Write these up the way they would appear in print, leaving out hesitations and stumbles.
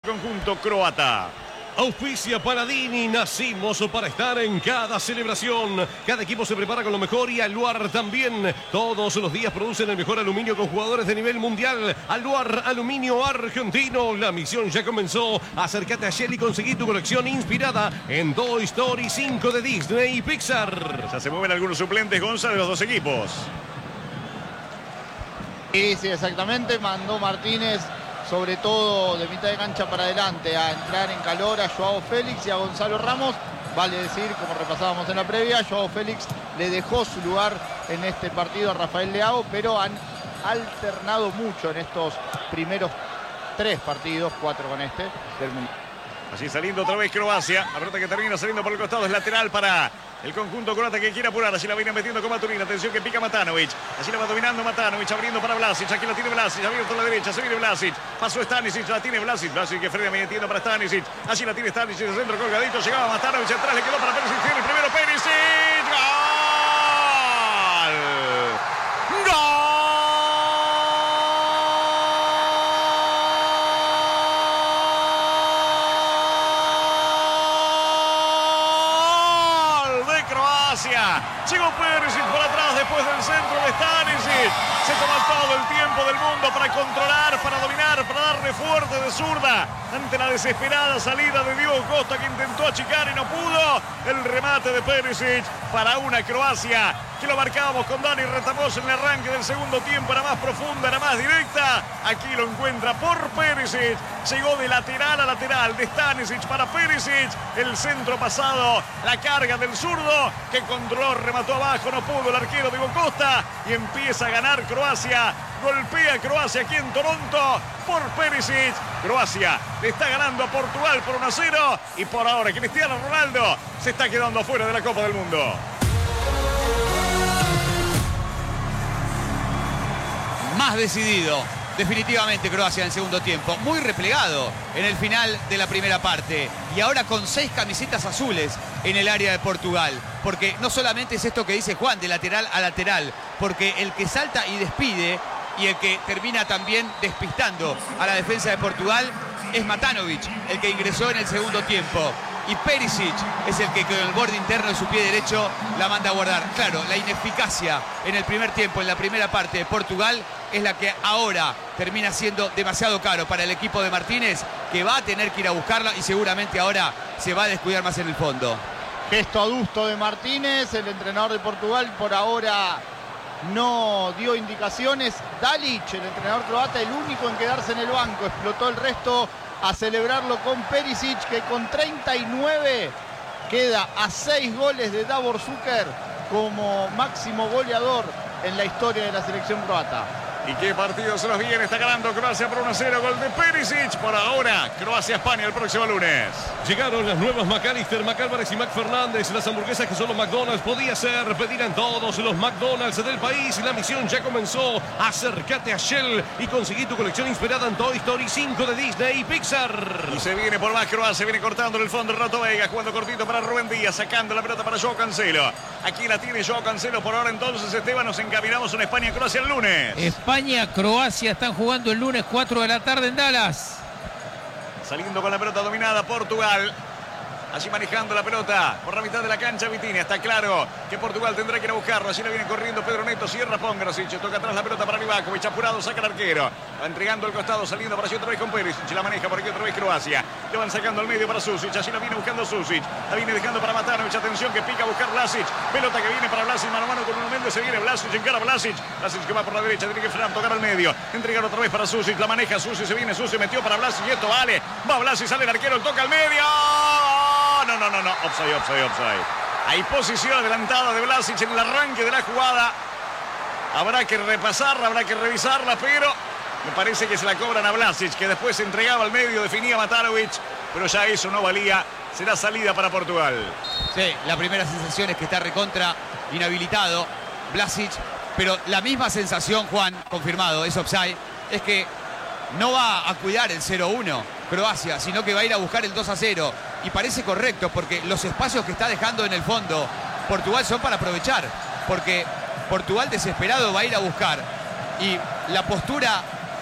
conjunto croata. Auspicia Paladini, nacimos para estar en cada celebración. Cada equipo se prepara con lo mejor y Aluar también. Todos los días producen el mejor aluminio con jugadores de nivel mundial. Aluar, aluminio argentino. La misión ya comenzó. Acércate a Shell y conseguí tu colección inspirada en Toy Story 5 de Disney y Pixar. Ya se mueven algunos suplentes, Gonza, de los dos equipos. Sí, exactamente. Mandó Martínez, sobre todo de mitad de cancha para adelante, a entrar en calor a Joao Félix y a Gonzalo Ramos. Vale decir, como repasábamos en la previa, Joao Félix le dejó su lugar en este partido a Rafael Leao, pero han alternado mucho en estos primeros 3 partidos, 4 con este, del mundo. Así saliendo otra vez Croacia. La pelota que termina saliendo por el costado es lateral para el conjunto croata que quiere apurar. Así la viene metiendo con Maturin. Atención que pica Matanovic. Así la va dominando Matanovic, abriendo para Vlasic. Aquí la tiene Vlasic, abierto a la derecha. Se viene Vlasic. Pasó Stanisic, la tiene Vlasic. Vlasic que frena metiendo para Stanisic. Así la tiene Stanisic, el centro colgadito. Llegaba Matanovic atrás, le quedó para Perisic. Tiene el primero Perisic. ¡Gol! ¡Gol! Llegó Perisic por atrás después del centro de Stanisic. Se toma todo el tiempo del mundo para controlar, para dominar, para darle fuerte de zurda ante la desesperada salida de Diogo Costa, que intentó achicar y no pudo. El remate de Perisic para una Croacia que lo marcábamos con Dani Retamos en el arranque del segundo tiempo. Era más profunda, era más directa. Aquí lo encuentra por Perisic. Llegó de lateral a lateral, de Stanisic para Perisic. El centro pasado, la carga del zurdo que controló, remató abajo, no pudo el arquero Diogo Costa. Y empieza a ganar Croacia. Golpea Croacia aquí en Toronto por Perisic. Croacia le está ganando a Portugal por 1-0. Y por ahora Cristiano Ronaldo se está quedando afuera de la Copa del Mundo. Más decidido, definitivamente Croacia en el segundo tiempo. Muy replegado en el final de la primera parte. Y ahora con 6 camisetas azules en el área de Portugal. Porque no solamente es esto que dice Juan, de lateral a lateral. Porque el que salta y despide y el que termina también despistando a la defensa de Portugal es Matanovic, el que ingresó en el segundo tiempo. Y Perisic es el que con el borde interno de su pie derecho la manda a guardar. Claro, la ineficacia en el primer tiempo, en la primera parte de Portugal, es la que ahora termina siendo demasiado caro para el equipo de Martínez, que va a tener que ir a buscarla y seguramente ahora se va a descuidar más en el fondo. Gesto adusto de Martínez, el entrenador de Portugal por ahora no dio indicaciones. Dalic, el entrenador croata, el único en quedarse en el banco, explotó el resto a celebrarlo con Perisic, que con 39 queda a 6 goles de Davor Šuker como máximo goleador en la historia de la selección croata. ¿Y qué partido se nos viene? Está ganando Croacia por 1-0, gol de Perisic. Por ahora, Croacia-España el próximo lunes. Llegaron las nuevas McAllister, McAlvarez y McFernández. Las hamburguesas que solo McDonald's podía hacer. Pedir en todos los McDonald's del país. Y la misión ya comenzó. Acércate a Shell y conseguí tu colección inspirada en Toy Story 5 de Disney y Pixar. Y se viene por más Croacia. Viene cortando en el fondo Rato Vega. Jugando cortito para Rubén Díaz. Sacando la pelota para Joao Cancelo. Aquí la tiene Joao Cancelo. Por ahora entonces, Esteban, nos encaminamos en España-Croacia el lunes. España-Croacia están jugando el lunes 4 de la tarde en Dallas. Saliendo con la pelota dominada Portugal. Allí manejando la pelota por la mitad de la cancha Vitinha. Está claro que Portugal tendrá que ir a buscarlo. Allí la viene corriendo Pedro Neto. Cierra Pongracic. Toca atrás la pelota para Livakovic. Apurado, saca el arquero. Va entregando el costado, saliendo para allí otra vez con Perisic. La maneja por aquí otra vez Croacia. Le van sacando al medio para Susic. Allí la viene buscando Susic. La viene dejando para Matanovic. Atención que pica a buscar Vlasic. Pelota que viene para Vlasic. Mano a mano con uno Méndez. Se viene Vlasic. Encara Vlasic. Vlasic que va por la derecha. Tiene que frenar, tocar al medio. Entregar otra vez para Susic. La maneja Susic. Se viene Susic. Metió para Vlasic. Y esto vale. Va Vlasic. Sale el arquero. Toca al medio. No. Offside. Hay posición adelantada de Vlasic en el arranque de la jugada. Habrá que repasarla, habrá que revisarla, pero me parece que se la cobran a Vlasic, que después se entregaba al medio, definía Matanovic, pero ya eso no valía. Será salida para Portugal. Sí, la primera sensación es que está recontra inhabilitado Vlasic, pero la misma sensación, Juan, confirmado, es offside, es que no va a cuidar el 0-1 Croacia, sino que va a ir a buscar el 2-0. Y parece correcto, porque los espacios que está dejando en el fondo Portugal son para aprovechar, porque Portugal desesperado va a ir a buscar. Y la postura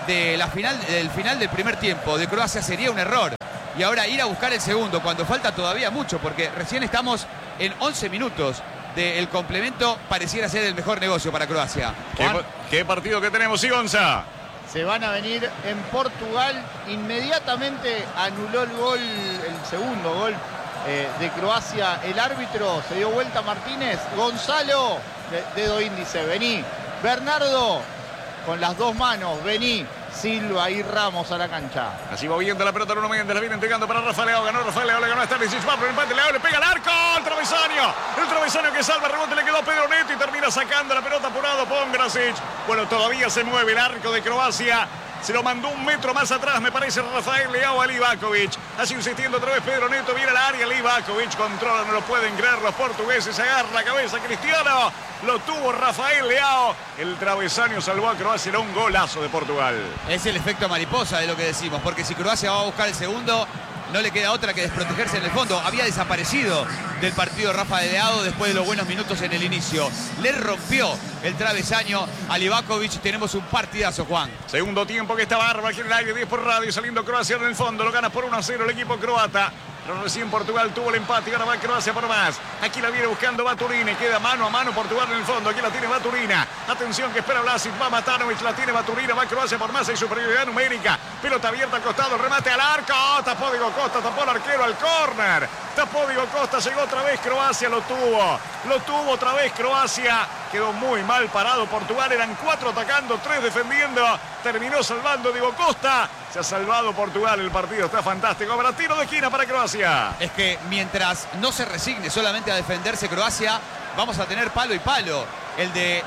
del final del primer tiempo de Croacia sería un error. Y ahora ir a buscar el segundo cuando falta todavía mucho, porque recién estamos en 11 minutos del complemento, pareciera ser el mejor negocio para Croacia. ¿Qué partido que tenemos, Gonza? Se van a venir en Portugal. Inmediatamente anuló el segundo gol de Croacia. El árbitro se dio vuelta Martínez. Gonzalo, dedo índice, vení. Bernardo, con las dos manos, vení. Silva y Ramos a la cancha. Así va viendo la pelota Nuno Méndez, la viene entregando para Rafael Leao. Ganó Rafael Leao, le ganó a Stanisic, va por el empate, Leao le pega al arco, el travesaño que salva, rebote le quedó a Pedro Neto y termina sacando la pelota apurado Pongracic. Bueno, todavía se mueve el arco de Croacia. Se lo mandó un metro más atrás, me parece, Rafael Leao a Livakovic. Así insistiendo otra vez Pedro Neto, viene al área, Livakovic controla, no lo pueden creer los portugueses, agarra la cabeza Cristiano, lo tuvo Rafael Leao. El travesaño salvó a Croacia, era un golazo de Portugal. Es el efecto mariposa de lo que decimos, porque si Croacia va a buscar el segundo, no le queda otra que desprotegerse en el fondo. Había desaparecido del partido Rafael Leao después de los buenos minutos en el inicio. Le rompió el travesaño a Livakovic. Tenemos un partidazo, Juan. Segundo tiempo que está bárbaro aquí en el aire, 10 por radio, saliendo Croacia en el fondo. Lo gana por 1-0 el equipo croata. Pero recién Portugal tuvo el empate y ahora va Croacia por más. Aquí la viene buscando Baturini. Queda mano a mano Portugal en el fondo. Aquí la tiene Baturina. Atención que espera Vlasic. Va Matanovic. La tiene Baturina. Va Croacia por más. Hay superioridad numérica. Pelota abierta al costado. Remate al arco. Tapó Diego Costa. Tapó el arquero al córner. Tapó Diego Costa. Llegó otra vez Croacia. Lo tuvo otra vez Croacia. Quedó muy mal parado Portugal. Eran 4 atacando, 3 defendiendo. Terminó salvando Diego Costa. Se ha salvado Portugal. El partido está fantástico. Habrá tiro de esquina para Croacia. Es que mientras no se resigne solamente a defenderse Croacia, vamos a tener palo y palo. El de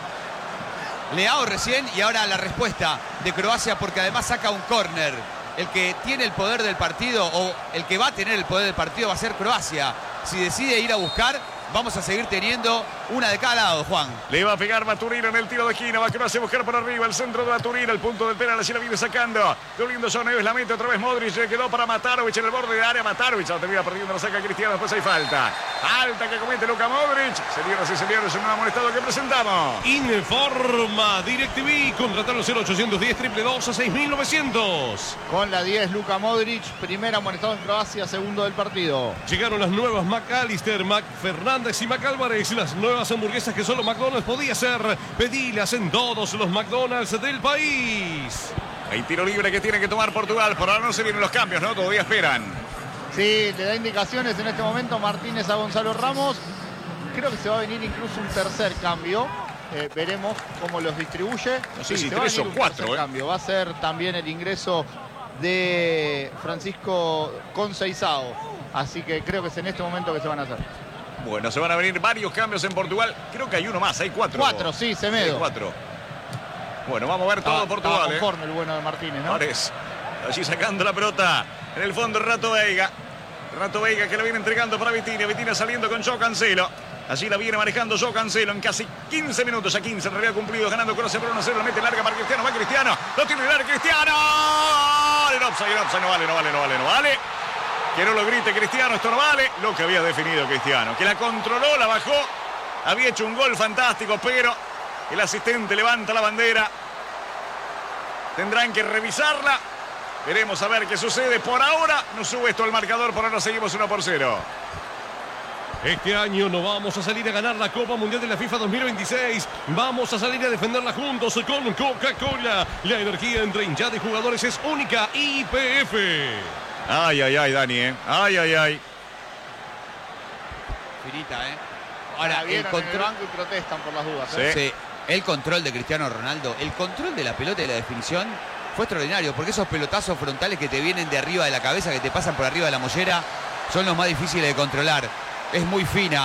Leao recién y ahora la respuesta de Croacia, porque además saca un córner. El que tiene el poder del partido, o el que va a tener el poder del partido, va a ser Croacia. Si decide ir a buscar, vamos a seguir teniendo una de cada lado, Juan. Le va a pegar Baturina en el tiro de esquina. Va Croacia a buscar por arriba el centro de Baturina. El punto del penal, así la viene sacando. Doliendo John Neves, la mete otra vez Modric. Le quedó para Matanovic en el borde del área. Matanovic la termina perdiendo, la saca Cristiano. Después hay falta. Falta que comete Luka Modric. Señoras y señores, es un nuevo amonestado que presentamos. Informa DirecTV. Contratar al 0810 222 6900. Con la 10, Luka Modric. Primer amonestado en Croacia, segundo del partido. Llegaron las nuevas McAllister, Fernández y McAlvarez. Las nuevas hamburguesas que solo McDonald's podía hacer. Pedilas en todos los McDonald's del país. Hay tiro libre que tiene que tomar Portugal. Por ahora no se vienen los cambios, ¿no? Todavía esperan. Sí, le da indicaciones en este momento Martínez a Gonzalo Ramos. Creo que se va a venir incluso un tercer cambio. Veremos cómo los distribuye. No sé si se va a 3 o venir un 4. tercer cambio. Va a ser también el ingreso de Francisco Conceição. Así que creo que es en este momento que se van a hacer. Bueno, se van a venir varios cambios en Portugal. Creo que hay uno más, hay 4. 4, sí, Semedo. Hay 4. Bueno, vamos a ver todo Portugal. Conforme el bueno de Martínez, ¿no? Ares, allí sacando la pelota. En el fondo Rato Veiga. Rato Veiga que la viene entregando para Vitinha. Vitinha saliendo con Joao Cancelo. Allí la viene manejando Joao Cancelo en casi 15 minutos. A 15 en realidad cumplido. Ganando Croacia por 1-0. La mete larga para Cristiano. Va Cristiano. Lo tiene larga Cristiano. El offside. No vale. Que no lo grite Cristiano, esto no vale. Lo que había definido Cristiano, que la controló, la bajó, había hecho un gol fantástico, pero el asistente levanta la bandera. Tendrán que revisarla. Veremos a ver qué sucede. Por ahora no sube esto al marcador, por ahora seguimos 1-0. Este año no vamos a salir a ganar la Copa Mundial de la FIFA 2026. Vamos a salir a defenderla juntos con Coca-Cola. La energía entre hinchada y jugadores es única. YPF. Ay, Dani, Ay. Finita, Ahora el control en el banco y protestan por las dudas. Sí. El control de Cristiano Ronaldo, el control de la pelota y la definición fue extraordinario, porque esos pelotazos frontales que te vienen de arriba de la cabeza, que te pasan por arriba de la mollera, son los más difíciles de controlar. Es muy fina.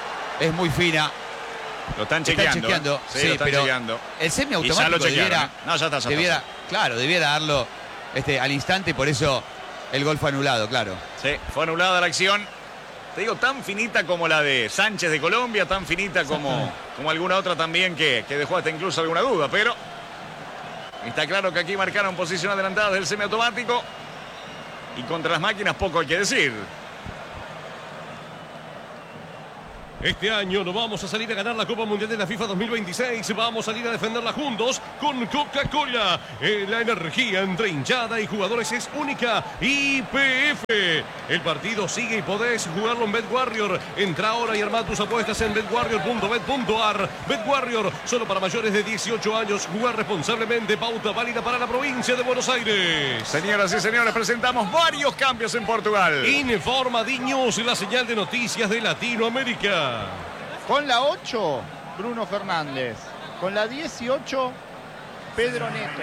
Lo están chequeando. Sí, lo están pero chequeando. El semiautomático debiera, No, ya está. debiera darlo al instante, por eso el gol fue anulado, claro. Sí, fue anulada la acción. Te digo, tan finita como la de Sánchez de Colombia, tan finita como alguna otra también que dejó hasta incluso alguna duda, pero está claro que aquí marcaron posición adelantada del semiautomático y contra las máquinas poco hay que decir. Este año no vamos a salir a ganar la Copa Mundial de la FIFA 2026. Vamos a salir a defenderla juntos con Coca-Cola. La energía entre hinchada y jugadores es única. YPF. El partido sigue y podés jugarlo en BetWarrior. Entra ahora y arma tus apuestas en betwarrior.bet.ar. BetWarrior, solo para mayores de 18 años. Jugar responsablemente. Pauta válida para la provincia de Buenos Aires. Señoras y señores, presentamos varios cambios en Portugal. Informa Diños, la señal de noticias de Latinoamérica. Con la 8, Bruno Fernández. Con la 18, Pedro Neto.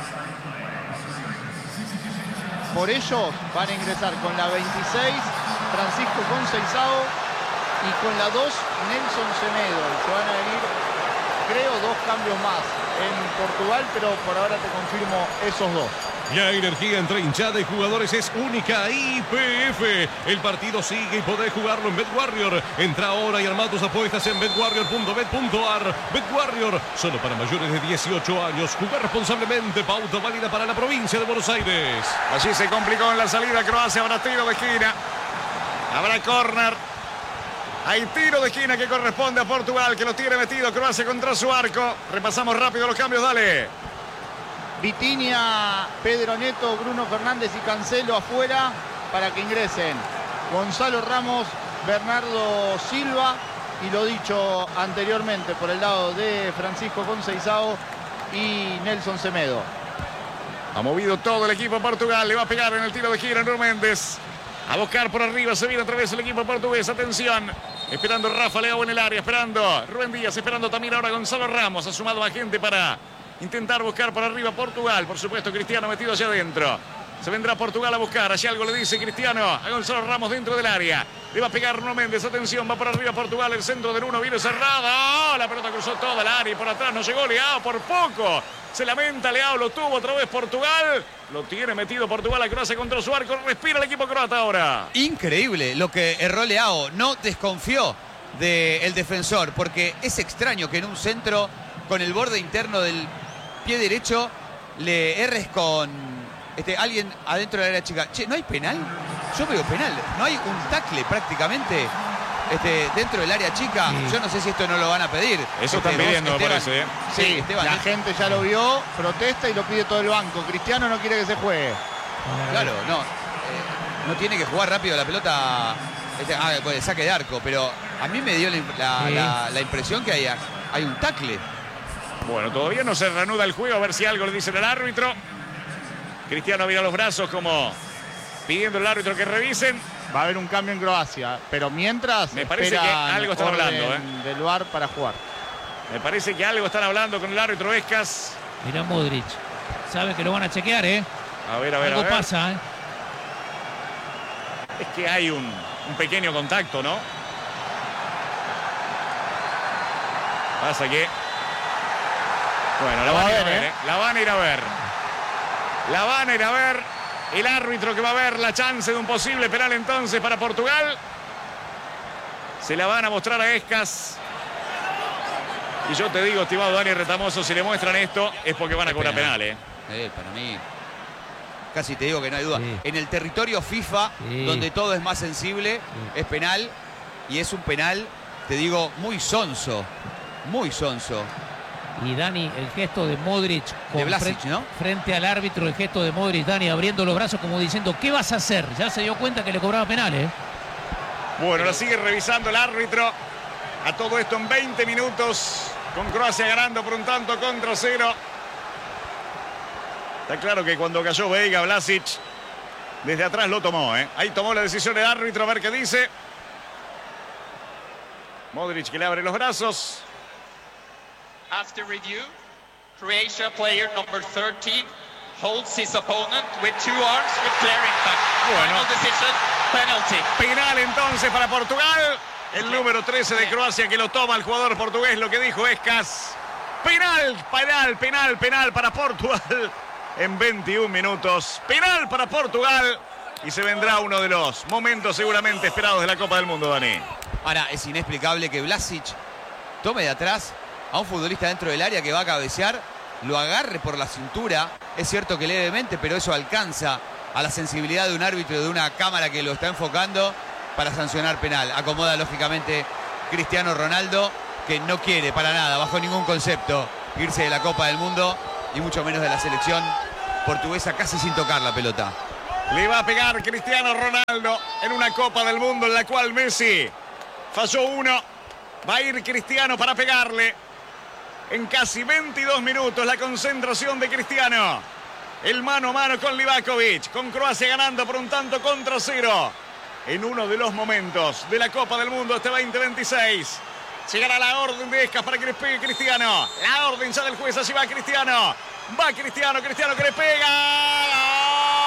Por ellos van a ingresar con la 26, Francisco Conceição, y con la 2, Nelson Semedo. Y se van a venir, creo, 2 cambios más en Portugal, pero por ahora te confirmo esos 2. La energía entre hinchada y jugadores es única. YPF. El partido sigue y podés jugarlo en BetWarrior. Entra ahora y arma tus apuestas en betwarrior.bet.ar. BetWarrior, solo para mayores de 18 años. Jugar responsablemente. Pauta válida para la provincia de Buenos Aires. Allí se complicó en la salida Croacia. Habrá tiro de esquina. Habrá córner. Hay tiro de esquina que corresponde a Portugal, que lo tiene metido Croacia contra su arco. Repasamos rápido los cambios, dale. Vitinha, Pedro Neto, Bruno Fernández y Cancelo afuera para que ingresen Gonzalo Ramos, Bernardo Silva y lo dicho anteriormente por el lado de Francisco Conceição y Nelson Semedo. Ha movido todo el equipo Portugal, le va a pegar en el tiro de gira Nuno Méndez. A buscar por arriba, se viene otra vez el equipo portugués, atención. Esperando Rafa Leao en el área, esperando Rubén Díaz, esperando también ahora Gonzalo Ramos. Ha sumado a gente para intentar buscar por arriba Portugal. Por supuesto, Cristiano metido hacia adentro. Se vendrá Portugal a buscar. Allí algo le dice Cristiano a Gonzalo Ramos dentro del área. Le va a pegar Nuno Méndez. Atención, va por arriba Portugal. El centro de Nuno viene cerrada. ¡Oh! La pelota cruzó toda el área y por atrás no llegó Leao por poco. Se lamenta Leao, lo tuvo otra vez Portugal. Lo tiene metido Portugal a Croacia contra su arco. Respira el equipo croata ahora. Increíble lo que erró Leao. No desconfió del defensor, porque es extraño que en un centro con el borde interno del pie derecho le erres con alguien adentro del área chica. Che, ¿no hay penal? Yo veo penal. No hay un tackle prácticamente dentro del área chica. Sí. Yo no sé si esto no lo van a pedir. Eso están pidiendo, me parece. Sí, Esteban, la gente ya lo vio, protesta y lo pide todo el banco. Cristiano no quiere que se juegue. Claro, no tiene que jugar rápido la pelota. Pues, saque de arco, pero a mí me dio la impresión que hay un tackle. Bueno, todavía no se reanuda el juego, a ver si algo le dicen al árbitro. Cristiano mira los brazos como pidiendo al árbitro que revisen. Va a haber un cambio en Croacia, pero mientras me parece que algo están hablando del VAR para jugar. Me parece que algo están hablando con el árbitro Escas. Mirá Modric, sabe que lo van a chequear, A ver, algo pasa, Es que hay un pequeño contacto, ¿no? Pasa que bueno, la van a ir a ver, La van a ir a ver. La van a ir a ver. El árbitro que va a ver la chance de un posible penal entonces para Portugal. Se la van a mostrar a Escas. Y yo te digo, estimado Dani Retamoso, si le muestran esto es porque van a cobrar penal, Para mí, casi te digo que no hay duda. Sí. En el territorio FIFA, donde todo es más sensible, es penal. Y es un penal, te digo, muy sonso. Muy sonso. Y Dani, el gesto de Modric de Vlasic, ¿no? Frente al árbitro, el gesto de Modric, Dani, abriendo los brazos como diciendo, ¿qué vas a hacer? Ya se dio cuenta que le cobraba penal, Bueno, lo sigue revisando el árbitro. A todo esto en 20 minutos, con Croacia ganando por un tanto contra 0. Está claro que cuando cayó Veiga, Vlasic desde atrás lo tomó, Ahí tomó la decisión el árbitro, a ver qué dice. Modric que le abre los brazos. After review, Croatia player number 13 holds his opponent with 2 arms with clear impact. Bueno. Final decision, penalty. Penal entonces para Portugal. El número 13 de Croacia que lo toma el jugador portugués, lo que dijo Escas. Penal para Portugal en 21 minutos. Penal para Portugal. Y se vendrá uno de los momentos seguramente esperados de la Copa del Mundo, Dani. Ahora, es inexplicable que Vlasic tome de atrás a un futbolista dentro del área que va a cabecear, lo agarre por la cintura. Es cierto que levemente, pero eso alcanza a la sensibilidad de un árbitro, de una cámara que lo está enfocando para sancionar penal. Acomoda lógicamente Cristiano Ronaldo, que no quiere para nada, bajo ningún concepto, irse de la Copa del Mundo y mucho menos de la selección portuguesa, casi sin tocar la pelota. Le va a pegar Cristiano Ronaldo en una Copa del Mundo en la cual Messi falló uno. Va a ir Cristiano para pegarle. En casi 22 minutos la concentración de Cristiano. El mano a mano con Livakovic. Con Croacia ganando por un tanto contra 0. En uno de los momentos de la Copa del Mundo este 2026. Llegará la orden de Escas para que le pegue Cristiano. La orden ya del juez. Allí va Cristiano. Va Cristiano. Cristiano que le pega.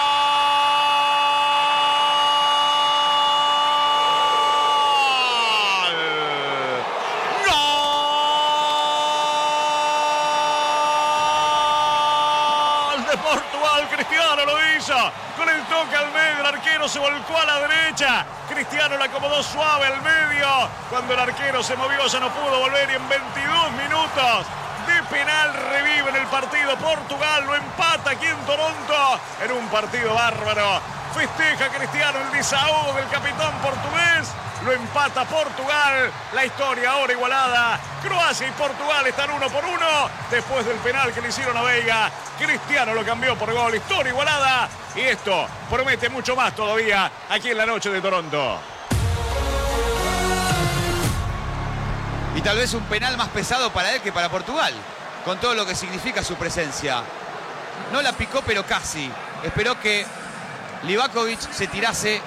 Portugal, Cristiano lo hizo con el toque al medio, el arquero se volcó a la derecha, Cristiano la acomodó suave al medio, cuando el arquero se movió ya no pudo volver y en 22 minutos de penal revive en el partido. Portugal lo empata aquí en Toronto en un partido bárbaro. Festeja Cristiano el desahogo del capitán portugués. Lo empata Portugal. La historia ahora igualada. Croacia y Portugal están 1-1 después del penal que le hicieron a Veiga. Cristiano lo cambió por gol. Historia igualada. Y esto promete mucho más todavía aquí en la noche de Toronto. Y tal vez un penal más pesado para él que para Portugal, con todo lo que significa su presencia. No la picó, pero casi. Esperó que Livakovic se tirase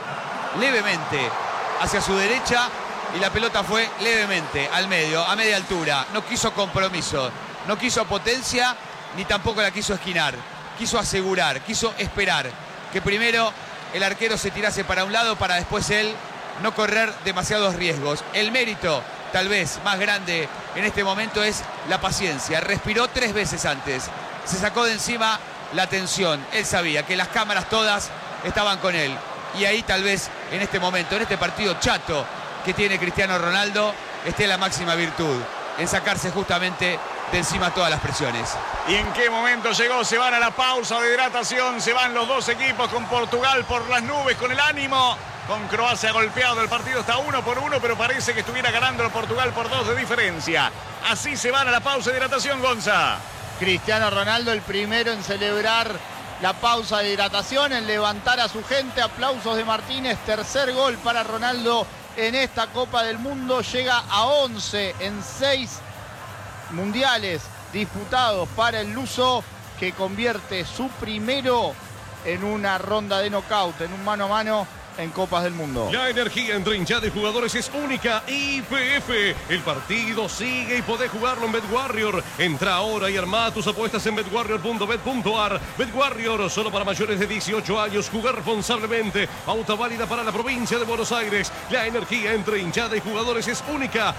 levemente hacia su derecha y la pelota fue levemente al medio, a media altura. No quiso compromiso, no quiso potencia, ni tampoco la quiso esquinar. Quiso asegurar, quiso esperar que primero el arquero se tirase para un lado para después él no correr demasiados riesgos. El mérito tal vez más grande en este momento es la paciencia. Respiró 3 veces antes, se sacó de encima la tensión. Él sabía que las cámaras todas estaban con él. Y ahí tal vez en este momento, en este partido chato que tiene Cristiano Ronaldo, esté la máxima virtud, en sacarse justamente de encima todas las presiones. ¿Y en qué momento llegó? Se van a la pausa de hidratación, se van los dos equipos con Portugal por las nubes, con el ánimo. Con Croacia golpeado, el partido está 1-1, pero parece que estuviera ganando el Portugal por 2 de diferencia. Así se van a la pausa de hidratación, Gonza. Cristiano Ronaldo el primero en celebrar la pausa de hidratación, en levantar a su gente. Aplausos de Martínez. Tercer gol para Ronaldo en esta Copa del Mundo. Llega a 11 en 6 mundiales disputados para el luso, que convierte su primero en una ronda de knockout, en un mano a mano en Copas del Mundo. La energía entre hinchada de jugadores es única. YPF. El partido sigue y podés jugarlo en BetWarrior. Entra ahora y armá tus apuestas en betwarrior.bet.ar. BetWarrior, solo para mayores de 18 años. Jugar responsablemente. Pauta válida para la provincia de Buenos Aires. La energía entre hinchada y jugadores es única.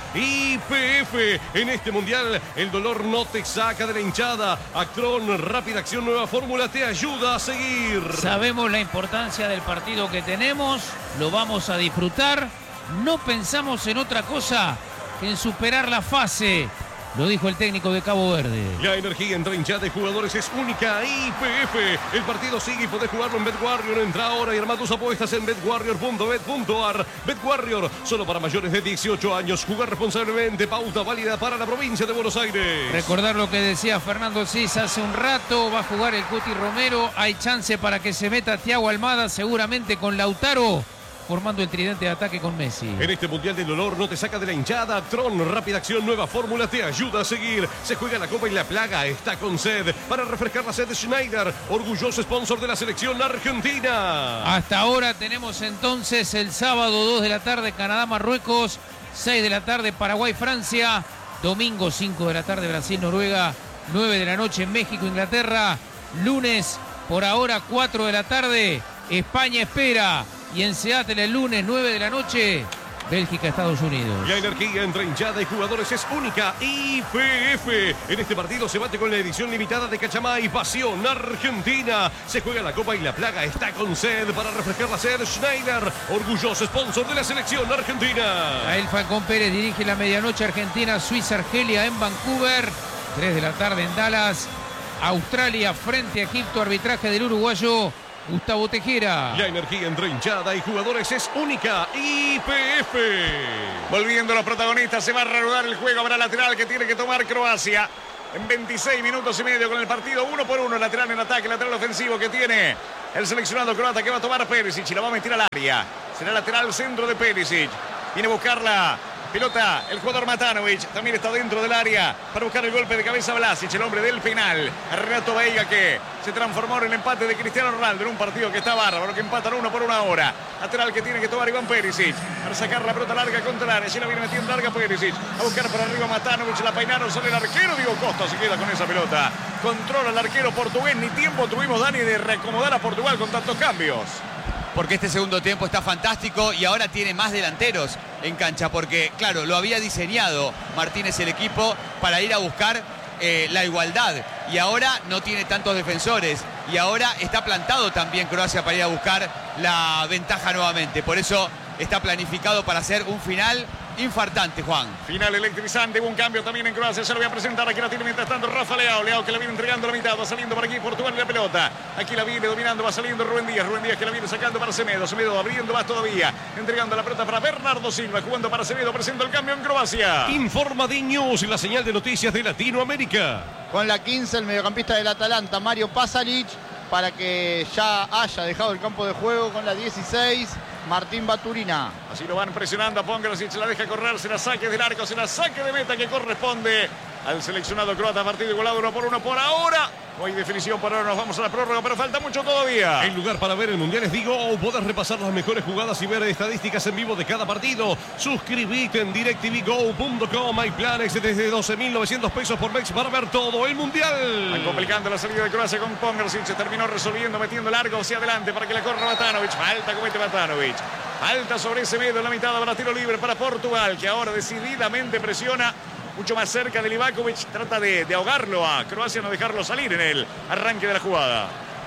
YPF. En este mundial, el dolor no te saca de la hinchada. Actron, rápida acción, nueva fórmula, te ayuda a seguir. Sabemos la importancia del partido que tenemos. Lo vamos a disfrutar. No pensamos en otra cosa que en superar la fase. Lo dijo el técnico de Cabo Verde. La energía entre hinchada de jugadores es única. YPF. El partido sigue y podés jugarlo en BetWarrior. Entra ahora y arma tus apuestas en betwarrior.bet.ar. BetWarrior, solo para mayores de 18 años. Jugar responsablemente. Pauta válida para la provincia de Buenos Aires. Recordar lo que decía Fernando Cis hace un rato. Va a jugar el Cuti Romero. Hay chance para que se meta Thiago Almada, seguramente con Lautaro, formando el tridente de ataque con Messi. En este Mundial del Dolor no te saca de la hinchada. Actron, rápida acción, nueva fórmula, te ayuda a seguir. Se juega la Copa y la plaga está con sed. Para refrescar la sed de Schneider, orgulloso sponsor de la selección argentina. Hasta ahora tenemos entonces el sábado 2 de la tarde Canadá-Marruecos, 6 de la tarde Paraguay-Francia, domingo 5 de la tarde Brasil-Noruega, 9 de la noche México-Inglaterra, lunes por ahora 4 de la tarde España-Espera. Y en Seattle el lunes 9 de la noche, Bélgica-Estados Unidos. La energía entre hinchada y jugadores es única. YPF. En este partido se bate con la edición limitada de Cachamay Pasión Argentina. Se juega la Copa y la plaga está con sed. Para refrescar la sed, Schneider, orgulloso sponsor de la selección argentina. El Falcón Pérez dirige la medianoche Argentina, Suiza, Argelia en Vancouver. 3 de la tarde en Dallas. Australia frente a Egipto, arbitraje del uruguayo Gustavo Tejera. La energía entre hinchada y jugadores es única. YPF. Volviendo los protagonistas, se va a reanudar el juego. Habrá lateral que tiene que tomar Croacia. En 26 minutos y medio con el partido 1-1. Lateral en ataque, lateral ofensivo que tiene el seleccionado croata que va a tomar Perisic y la va a meter al área. Será lateral centro de Perisic. Viene a buscar la pelota el jugador Matanovic. También está dentro del área para buscar el golpe de cabeza Vlasic, el hombre del penal. Renato Veiga que se transformó en el empate de Cristiano Ronaldo en un partido que está bárbaro, que empatan 1-1 ahora. Lateral que tiene que tomar Iván Perisic para sacar la pelota larga contra el área. Se la viene metiendo larga Perisic. A buscar para arriba Matanovic. La peinaron, sale el arquero. Diego Costa se queda con esa pelota. Controla el arquero portugués. Ni tiempo tuvimos, Dani, de reacomodar a Portugal con tantos cambios. Porque este segundo tiempo está fantástico y ahora tiene más delanteros en cancha. Porque, claro, lo había diseñado Martínez el equipo para ir a buscar la igualdad. Y ahora no tiene tantos defensores. Y ahora está plantado también Croacia para ir a buscar la ventaja nuevamente. Por eso está planificado para hacer un final infartante, Juan. Final electrizante, hubo un cambio también en Croacia, se lo voy a presentar, aquí la tiene mientras tanto Rafa Leao, Leao que la viene entregando a la mitad, va saliendo por aquí Portugal en la pelota, aquí la viene dominando, va saliendo Rubén Díaz que la viene sacando para Semedo, Semedo abriendo más todavía, entregando la pelota para Bernardo Silva, jugando para Semedo, presenta el cambio en Croacia. Informa D-News, la señal de noticias de Latinoamérica. Con la 15, el mediocampista del Atalanta, Mario Pasalic, para que ya haya dejado el campo de juego con la 16, Martín Baturina. Así lo van presionando a Pongrasic, la deja correr, se la saque del arco, se la saque de meta que corresponde al seleccionado croata. Partido igualado 1-1 por ahora. No hay definición por ahora, nos vamos a la prórroga, pero falta mucho todavía. El lugar para ver el Mundial es Digo, o podés repasar las mejores jugadas y ver estadísticas en vivo de cada partido. Suscribite en DirecTVGo.com. Hay planes desde 12.900 pesos por mes para ver todo el Mundial. Van complicando la salida de Croacia con Pongrasic. Se terminó resolviendo, metiendo largo hacia adelante para que la corra Matanovic. Falta comete Matanovic. Falta sobre Semedo en la mitad, para tiro libre para Portugal, que ahora decididamente presiona. Mucho más cerca de Livakovic, trata de ahogarlo a Croacia, no dejarlo salir en el arranque de la jugada.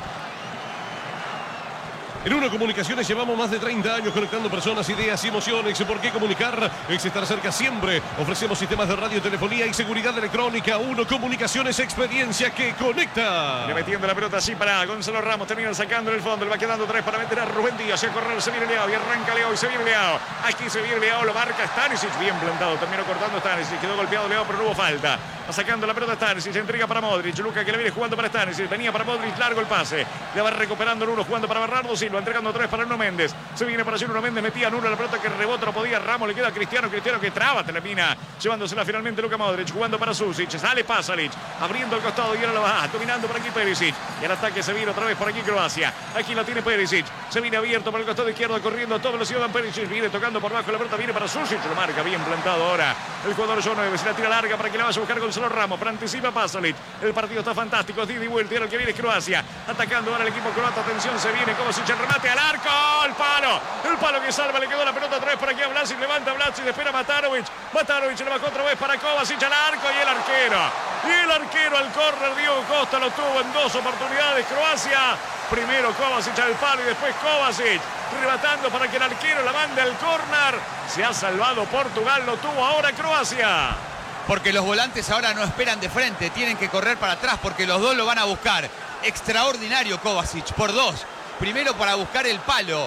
En Uno Comunicaciones llevamos más de 30 años conectando personas, ideas y emociones. ¿Por qué comunicar? Es estar cerca siempre. Ofrecemos sistemas de radio, telefonía y seguridad electrónica. Uno Comunicaciones, experiencia que conecta. Le metiendo la pelota así para Gonzalo Ramos. Termina sacando en el fondo. Le va quedando 3 para meter a Rubén Díaz. Y a correr se viene Leao. Y arranca Leao y se viene Leao. Aquí se viene Leao. Lo marca Stanisic. Bien plantado. Terminó cortando Stanisic. Quedó golpeado Leao, pero no hubo falta. Va sacando la pelota Stanisic. Se entrega para Modric. Luka que le viene jugando para Stanisic. Venía para Modric. Largo el pase. Le va recuperando Nuno. Jugando para Bernardo Silva. Entregando 3 para Nuno Méndez. Se viene para Nuno Méndez. Metía Nuno la pelota que rebota. No podía Ramos. Le queda a Cristiano. Cristiano que traba. Termina llevándosela finalmente Luka Modric. Jugando para Susic. Sale Pasalic. Abriendo el costado y ahora la va. Dominando por aquí Perisic. Y el ataque se viene otra vez por aquí Croacia. Aquí la tiene Perisic. Se viene abierto por el costado izquierdo. Corriendo a toda velocidad. Perisic viene tocando por abajo. La pelota viene para Susic. Lo marca bien plantado ahora el jugador John 9. Se la tira larga para que la vaya a buscar Gonzalo Ramos. Para anticipa Pasalic. El partido está fantástico. Es ida y vuelta. Y ahora el que viene es Croacia. Atacando ahora el equipo croata. Atención, se viene Kovacic. El remate al arco. El palo. El palo que salva. Le quedó la pelota otra vez por aquí a Vlasic. Levanta Vlasic. Espera Matanovic. Matanovic le bajó otra vez para Kovacic al arco. Y el arquero. Y el arquero al córner. Diego Costa lo tuvo en 2 oportunidades. Croacia. Primero Kovacic al palo y después Kovacic rebatando para que el arquero la mande al córner. Se ha salvado Portugal. Lo tuvo ahora Croacia. Porque los volantes ahora no esperan de frente, tienen que correr para atrás porque los dos lo van a buscar. Extraordinario Kovacic por 2. Primero para buscar el palo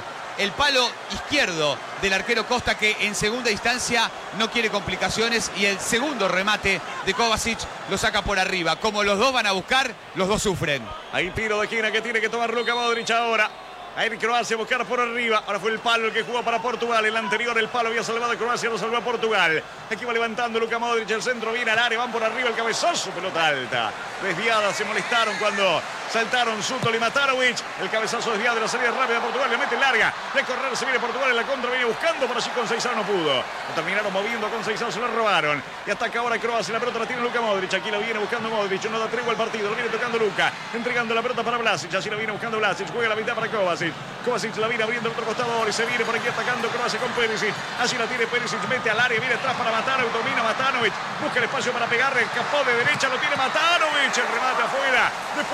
izquierdo del arquero Costa, que en segunda instancia no quiere complicaciones, y el segundo remate de Kovacic lo saca por arriba. Como los dos van a buscar, los dos sufren. Hay tiro de esquina que tiene que tomar Luka Modric ahora. A ir Croacia a buscar por arriba. Ahora fue el palo el que jugó para Portugal. El anterior, el palo había salvado a Croacia, lo salvó a Portugal. Aquí va levantando Luka Modric. El centro viene al área. Van por arriba el cabezazo. Pelota alta. Desviada. Se molestaron cuando saltaron Sutol y Matanovic. El cabezazo desviado de la salida rápida de Portugal. Le mete larga. De correr se viene Portugal en la contra. Viene buscando, pero así Conceição no pudo. Lo terminaron moviendo a Conceição. Se lo robaron. Y ataca ahora Croacia. La pelota la tiene Luka Modric. Aquí la viene buscando Modric. No da tregua al partido. Lo viene tocando Luka. Entregando la pelota para Vlasic. Así la viene buscando Vlasic. Juega la mitad para Kovacic. Kovacic la viene abriendo el otro costado ahora y se viene por aquí atacando Croacia con Perisic. Así la tiene Perisic. Mete al área. Viene atrás para Matanovic. Domina Matanovic. Busca el espacio para pegarle. Escapó de derecha. Lo tiene Matanovic. El remate afuera. Después de la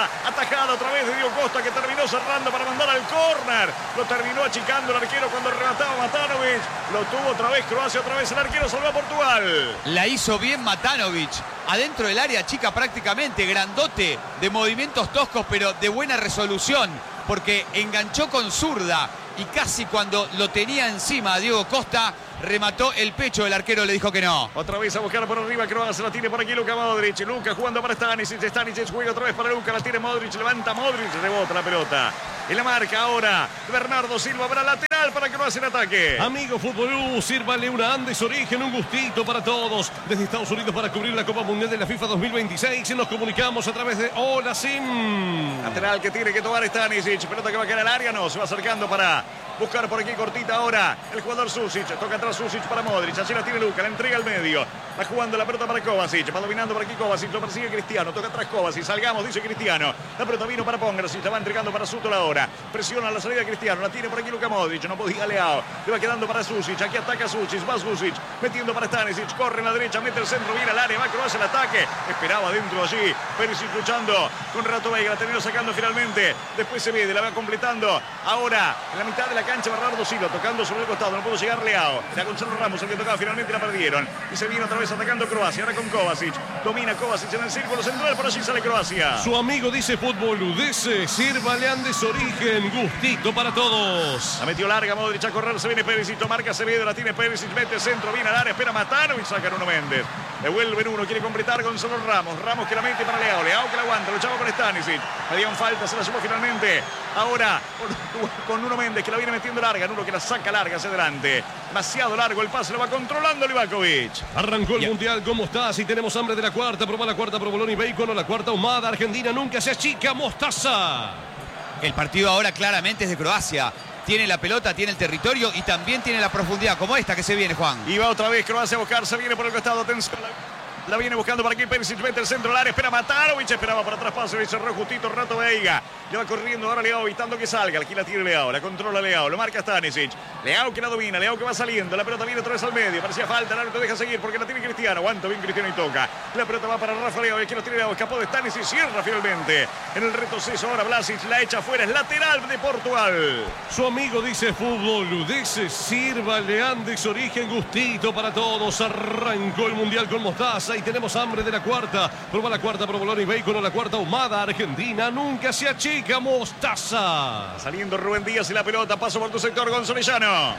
pelota atajada otra vez de Diego Costa, que terminó cerrando para mandar al córner. Lo terminó achicando el arquero cuando remataba Matanovic. Lo tuvo otra vez Croacia, otra vez el arquero, salvó a Portugal. La hizo bien Matanovic. Adentro del área chica prácticamente, grandote, de movimientos toscos, pero de buena resolución, porque enganchó con zurda y casi cuando lo tenía encima a Diego Costa, remató el pecho, el arquero le dijo que no. Otra vez a buscar por arriba, Croacia la tiene por aquí Luka Modric. Luka jugando para Stanisic. Stanisic juega otra vez para Luka, la tiene Modric, levanta Modric, rebota la pelota. En la marca ahora Bernardo Silva para lateral para Croacia en ataque. Amigo Fútbol, sírvale una Andes Origen, un gustito para todos. Desde Estados Unidos para cubrir la Copa Mundial de la FIFA 2026 y nos comunicamos a través de Hola Sim. Lateral que tiene que tomar Stanisic. Pelota que va a caer al área, no, se va acercando para buscar por aquí cortita ahora el jugador Susic. Toca atrás Susic para Modric. Allí la tiene Luka, la entrega al medio. Va jugando la pelota para Kovacic. Va dominando por aquí Kovacic. Lo persigue Cristiano. Toca atrás Kovacic. Salgamos, dice Cristiano. La pelota vino para Pongracic. La va entregando para Sutola ahora. Presiona la salida de Cristiano. La tiene por aquí Luka Modric. No podía Leao. Le va quedando para Susic. Aquí ataca Susic. Va Susic. Metiendo para Stanisic. Corre en la derecha. Mete el centro. Viene al área. Va Croacia el ataque. Esperaba dentro allí. Perisic luchando con Renato Veiga. La terminó sacando finalmente. Después se ve. La va completando. Ahora en la mitad de la cancha Bernardo Silva. Tocando sobre el costado. No pudo llegar Leao. Era Gonzalo Ramos el que tocaba. Finalmente la perdieron. Y se viene otra vez atacando Croacia. Ahora con Kovacic. Domina Kovacic en el círculo central. Por allí sale Croacia. Su amigo dice Fútbol UDS. Sírvale Andes Origen. Gustito para todos. La metió larga Modric a correr. Se viene Perisic. Marca Acevedo. La tiene Perisic. Mete centro. Viene al área. Espera Matanovic. Saca Nuno Méndez. Devuelven uno. Quiere completar Gonzalo Ramos. Ramos que la mete para Leao. Leao que la aguanta. Luchaba con Stanisic. Pedían falta. Se la sumó finalmente. Ahora con Nuno Méndez que la viene metiendo larga. Nuno que la saca larga hacia adelante. Demasiado largo el pase. Lo va controlando Livakovic. Arrancó el Mundial. ¿Cómo estás? Y tenemos hambre de la cuarta. Probá la cuarta provolone y bacon o la cuarta ahumada. Argentina nunca se achica. Mostaza. El partido ahora claramente es de Croacia. Tiene la pelota, tiene el territorio y también tiene la profundidad, como esta que se viene, Juan. Y va otra vez Croacia a buscar. Se viene por el costado. Atención. La viene buscando para aquí Perisic, mete el centro al área, espera Matanovic, esperaba para atrás paso y cerró justito Renato Veiga. Le va corriendo ahora Leao evitando que salga. Aquí la tiene Leao, la controla Leao, lo marca Stanisic. Leao que la domina, Leao que va saliendo, la pelota viene otra vez al medio, parecía falta, el árbitro deja seguir porque la tiene Cristiano. Aguanta bien Cristiano y toca. La pelota va para Rafa Leao, y aquí lo tiene Leao, escapó de Stanisic, cierra finalmente. En el retroceso ahora Vlasic la echa afuera, es lateral de Portugal. Su amigo dice Fútbol UDS. Sírvale Andes Origen, gustito para todos. Arrancó el Mundial con Mostaza y tenemos hambre de la cuarta. Prueba la cuarta provolone y bacon o la cuarta ahumada. Argentina nunca se achica. Mostaza. Saliendo Rubén Díaz y la pelota, paso por tu sector Gonzolellano.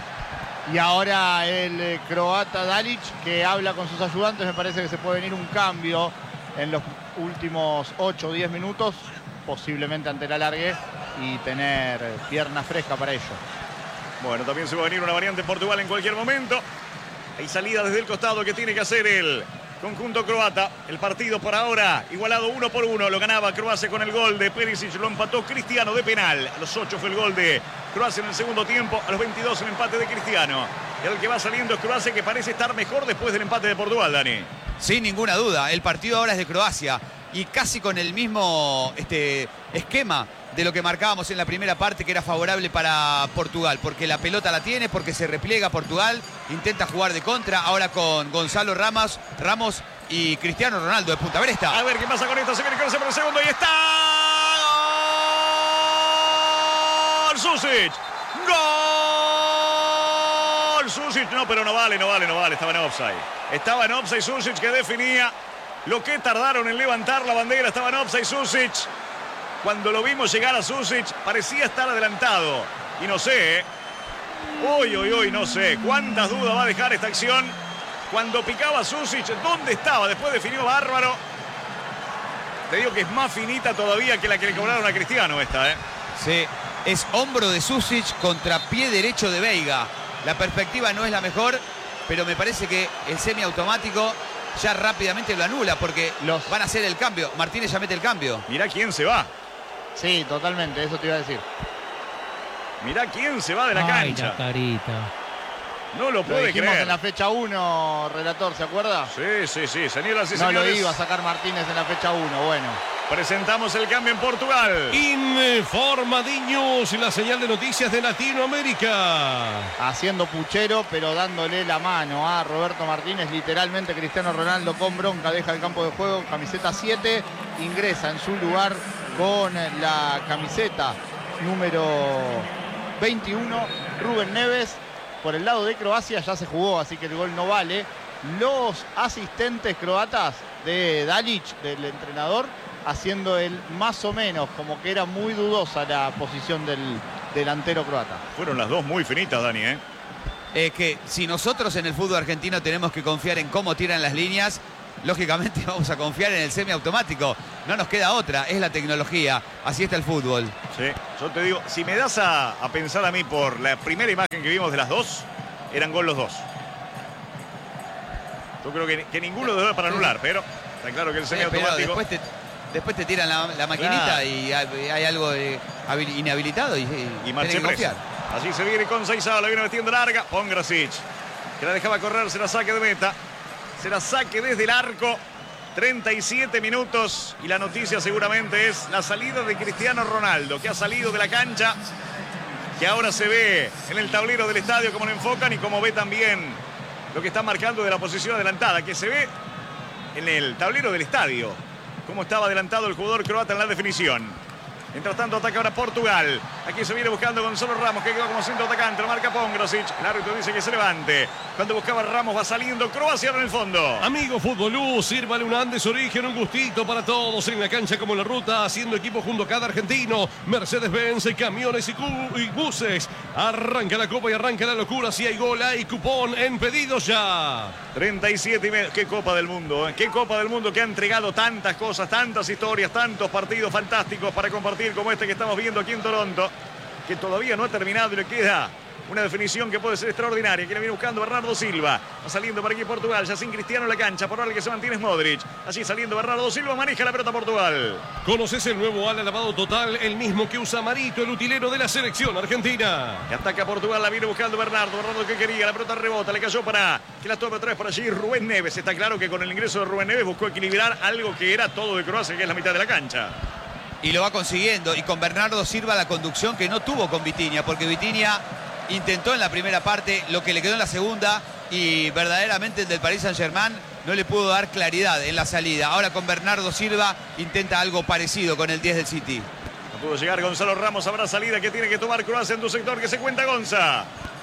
Y ahora el croata Dalic que habla con sus ayudantes. Me parece que se puede venir un cambio en los últimos 8 o 10 minutos. Posiblemente ante la largue y tener pierna fresca para ello. Bueno, también se va a venir una variante en Portugal en cualquier momento. Hay salida desde el costado que tiene que hacer el conjunto croata. El partido por ahora igualado 1-1. Lo ganaba Croacia con el gol de Perisic. Lo empató Cristiano de penal. A los 8 fue el gol de Croacia en el segundo tiempo. A los 22 el empate de Cristiano. Y el que va saliendo es Croacia, que parece estar mejor después del empate de Portugal, Dani. Sin ninguna duda. El partido ahora es de Croacia. Y casi con el mismo esquema de lo que marcábamos en la primera parte, que era favorable para Portugal, porque la pelota la tiene, porque se repliega Portugal, intenta jugar de contra, ahora con Gonzalo Ramos y Cristiano Ronaldo de punta. A ver esta. A ver qué pasa con esto, se viene Croacia por el segundo y está... ¡Gol! ¡Susic! ¡Gol! Susic, no, pero no vale, estaba en offside Susic, que definía lo que tardaron en levantar la bandera, estaba en offside Susic. Cuando lo vimos llegar a Susic, parecía estar adelantado. Y no sé, no sé cuántas dudas va a dejar esta acción. Cuando picaba Susic, ¿dónde estaba? Después definió bárbaro. Te digo que es más finita todavía que la que le cobraron a Cristiano esta, ¿eh? Sí, es hombro de Susic contra pie derecho de Veiga. La perspectiva no es la mejor, pero me parece que el semiautomático ya rápidamente lo anula porque van a hacer el cambio. Martínez ya mete el cambio. Mirá quién se va. Sí, totalmente, eso te iba a decir. Mirá quién se va de la cancha. La carita. No lo puede creer. En la fecha 1, relator, ¿se acuerda? Sí, señoras y no señores. Lo iba a sacar Martínez en la fecha 1, bueno. Presentamos el cambio en Portugal. Informadiños, la señal de noticias de Latinoamérica. Haciendo puchero, pero dándole la mano a Roberto Martínez. Literalmente Cristiano Ronaldo con bronca deja el campo de juego. Camiseta 7, ingresa en su lugar con la camiseta número 21, Rubén Neves. Por el lado de Croacia ya se jugó, así que el gol no vale. Los asistentes croatas de Dalic, del entrenador, haciendo el más o menos, como que era muy dudosa la posición del delantero croata. Fueron las dos muy finitas, Dani, ¿eh? Es que si nosotros en el fútbol argentino tenemos que confiar en cómo tiran las líneas, lógicamente vamos a confiar en el semiautomático. No nos queda otra, es la tecnología. Así está el fútbol. Sí, yo te digo, si me das a pensar a mí por la primera imagen que vimos de las dos, eran gol los dos. Yo creo que ninguno de los dos para anular, pero está claro que el semiautomático... Pero después te tiran la maquinita, claro, y hay algo inhabilitado y marcha presa. Así se viene con Seizao, la viene metiendo larga. Pongracic, que la dejaba correr, será saque de meta. Será saque desde el arco. 37 minutos y la noticia seguramente es la salida de Cristiano Ronaldo, que ha salido de la cancha, que ahora se ve en el tablero del estadio como lo enfocan y como ve también lo que está marcando de la posición adelantada, que se ve en el tablero del estadio cómo estaba adelantado el jugador croata en la definición. Mientras tanto ataca ahora Portugal. Aquí se viene buscando Gonzalo Ramos, que quedó como centro atacante. Lo marca Pongracic. El árbitro dice que se levante. Cuando buscaba Ramos va saliendo Croacia en el fondo. Amigo Futbolú, sírvale un Andes Origen, un gustito para todos en la cancha como en la ruta, haciendo equipo junto a cada argentino. Mercedes-Benz, camiones y buses. Arranca la copa y arranca la locura. Si hay gol, hay cupón en pedidos ya. 37 y medio. Qué Copa del Mundo, ¿eh? Qué Copa del Mundo que ha entregado tantas cosas, tantas historias, tantos partidos fantásticos para compartir, como este que estamos viendo aquí en Toronto, que todavía no ha terminado y le queda una definición que puede ser extraordinaria. Que le viene buscando Bernardo Silva. Va saliendo por aquí Portugal, ya sin Cristiano en la cancha. Por ahora el que se mantiene es Modric. Así saliendo Bernardo Silva, maneja la pelota Portugal. ¿Conoces el nuevo ala lavado total? El mismo que usa Marito, el utilero de la selección argentina. Que ataca Portugal, la viene buscando Bernardo que quería, la pelota rebota, le cayó para que la tome otra vez por allí Rubén Neves. Está claro que con el ingreso de Rubén Neves buscó equilibrar algo que era todo de Croacia, que es la mitad de la cancha. Y lo va consiguiendo. Y con Bernardo Silva la conducción que no tuvo con Vitinha, porque Vitinha intentó en la primera parte lo que le quedó en la segunda y verdaderamente el del Paris Saint-Germain no le pudo dar claridad en la salida. Ahora con Bernardo Silva intenta algo parecido con el 10 del City. No pudo llegar Gonzalo Ramos, habrá salida que tiene que tomar Croacia en tu sector, que se cuenta Gonza.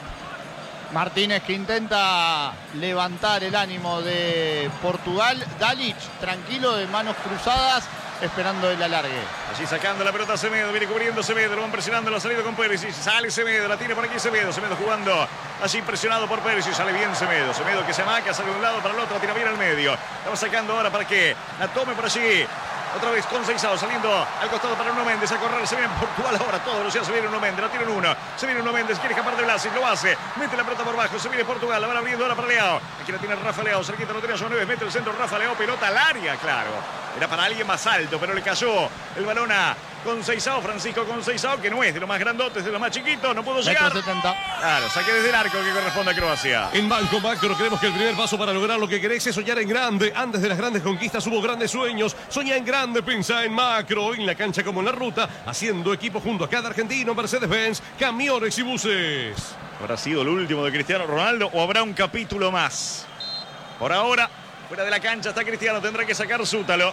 Martínez que intenta levantar el ánimo de Portugal. Dalic tranquilo, de manos cruzadas, esperando el alargue. Allí sacando la pelota Semedo, viene cubriendo Semedo, lo van presionando, la salida con Perisic, sale Semedo, la tiene por aquí Semedo jugando allí presionado por Perisic, sale bien Semedo que se amaca, sale de un lado para el otro, tira bien al medio, la va sacando ahora para que la tome por allí. Otra vez con Seizao saliendo al costado para Nuno Méndez a correr. Se viene en Portugal ahora. Todo velocidad se viene Nuno Méndez. La tiene uno. Se viene Nuno Méndez. Quiere escapar de Vlasic. Lo hace. Mete la pelota por bajo. Se viene Portugal. La van abriendo ahora para Leao. Aquí la tiene Rafa Leao. Cerquita lo tiene a Neves. Mete el centro Rafa Leao. Pelota al área, claro. Era para alguien más alto, pero le cayó el balón a Conceição, Francisco Conceição, que no es de los más grandotes, de los más chiquitos, no pudo llegar. 1,70. Claro, saque desde el arco que corresponde a Croacia. En Banco Macro creemos que el primer paso para lograr lo que querés es soñar en grande. Antes de las grandes conquistas hubo grandes sueños. Soñá en grande, pensá en macro. En la cancha como en la ruta, haciendo equipo junto a cada argentino. Mercedes-Benz, camiones y buses. ¿Habrá sido el último de Cristiano Ronaldo o habrá un capítulo más? Por ahora, fuera de la cancha está Cristiano, tendrá que sacar Sútalo.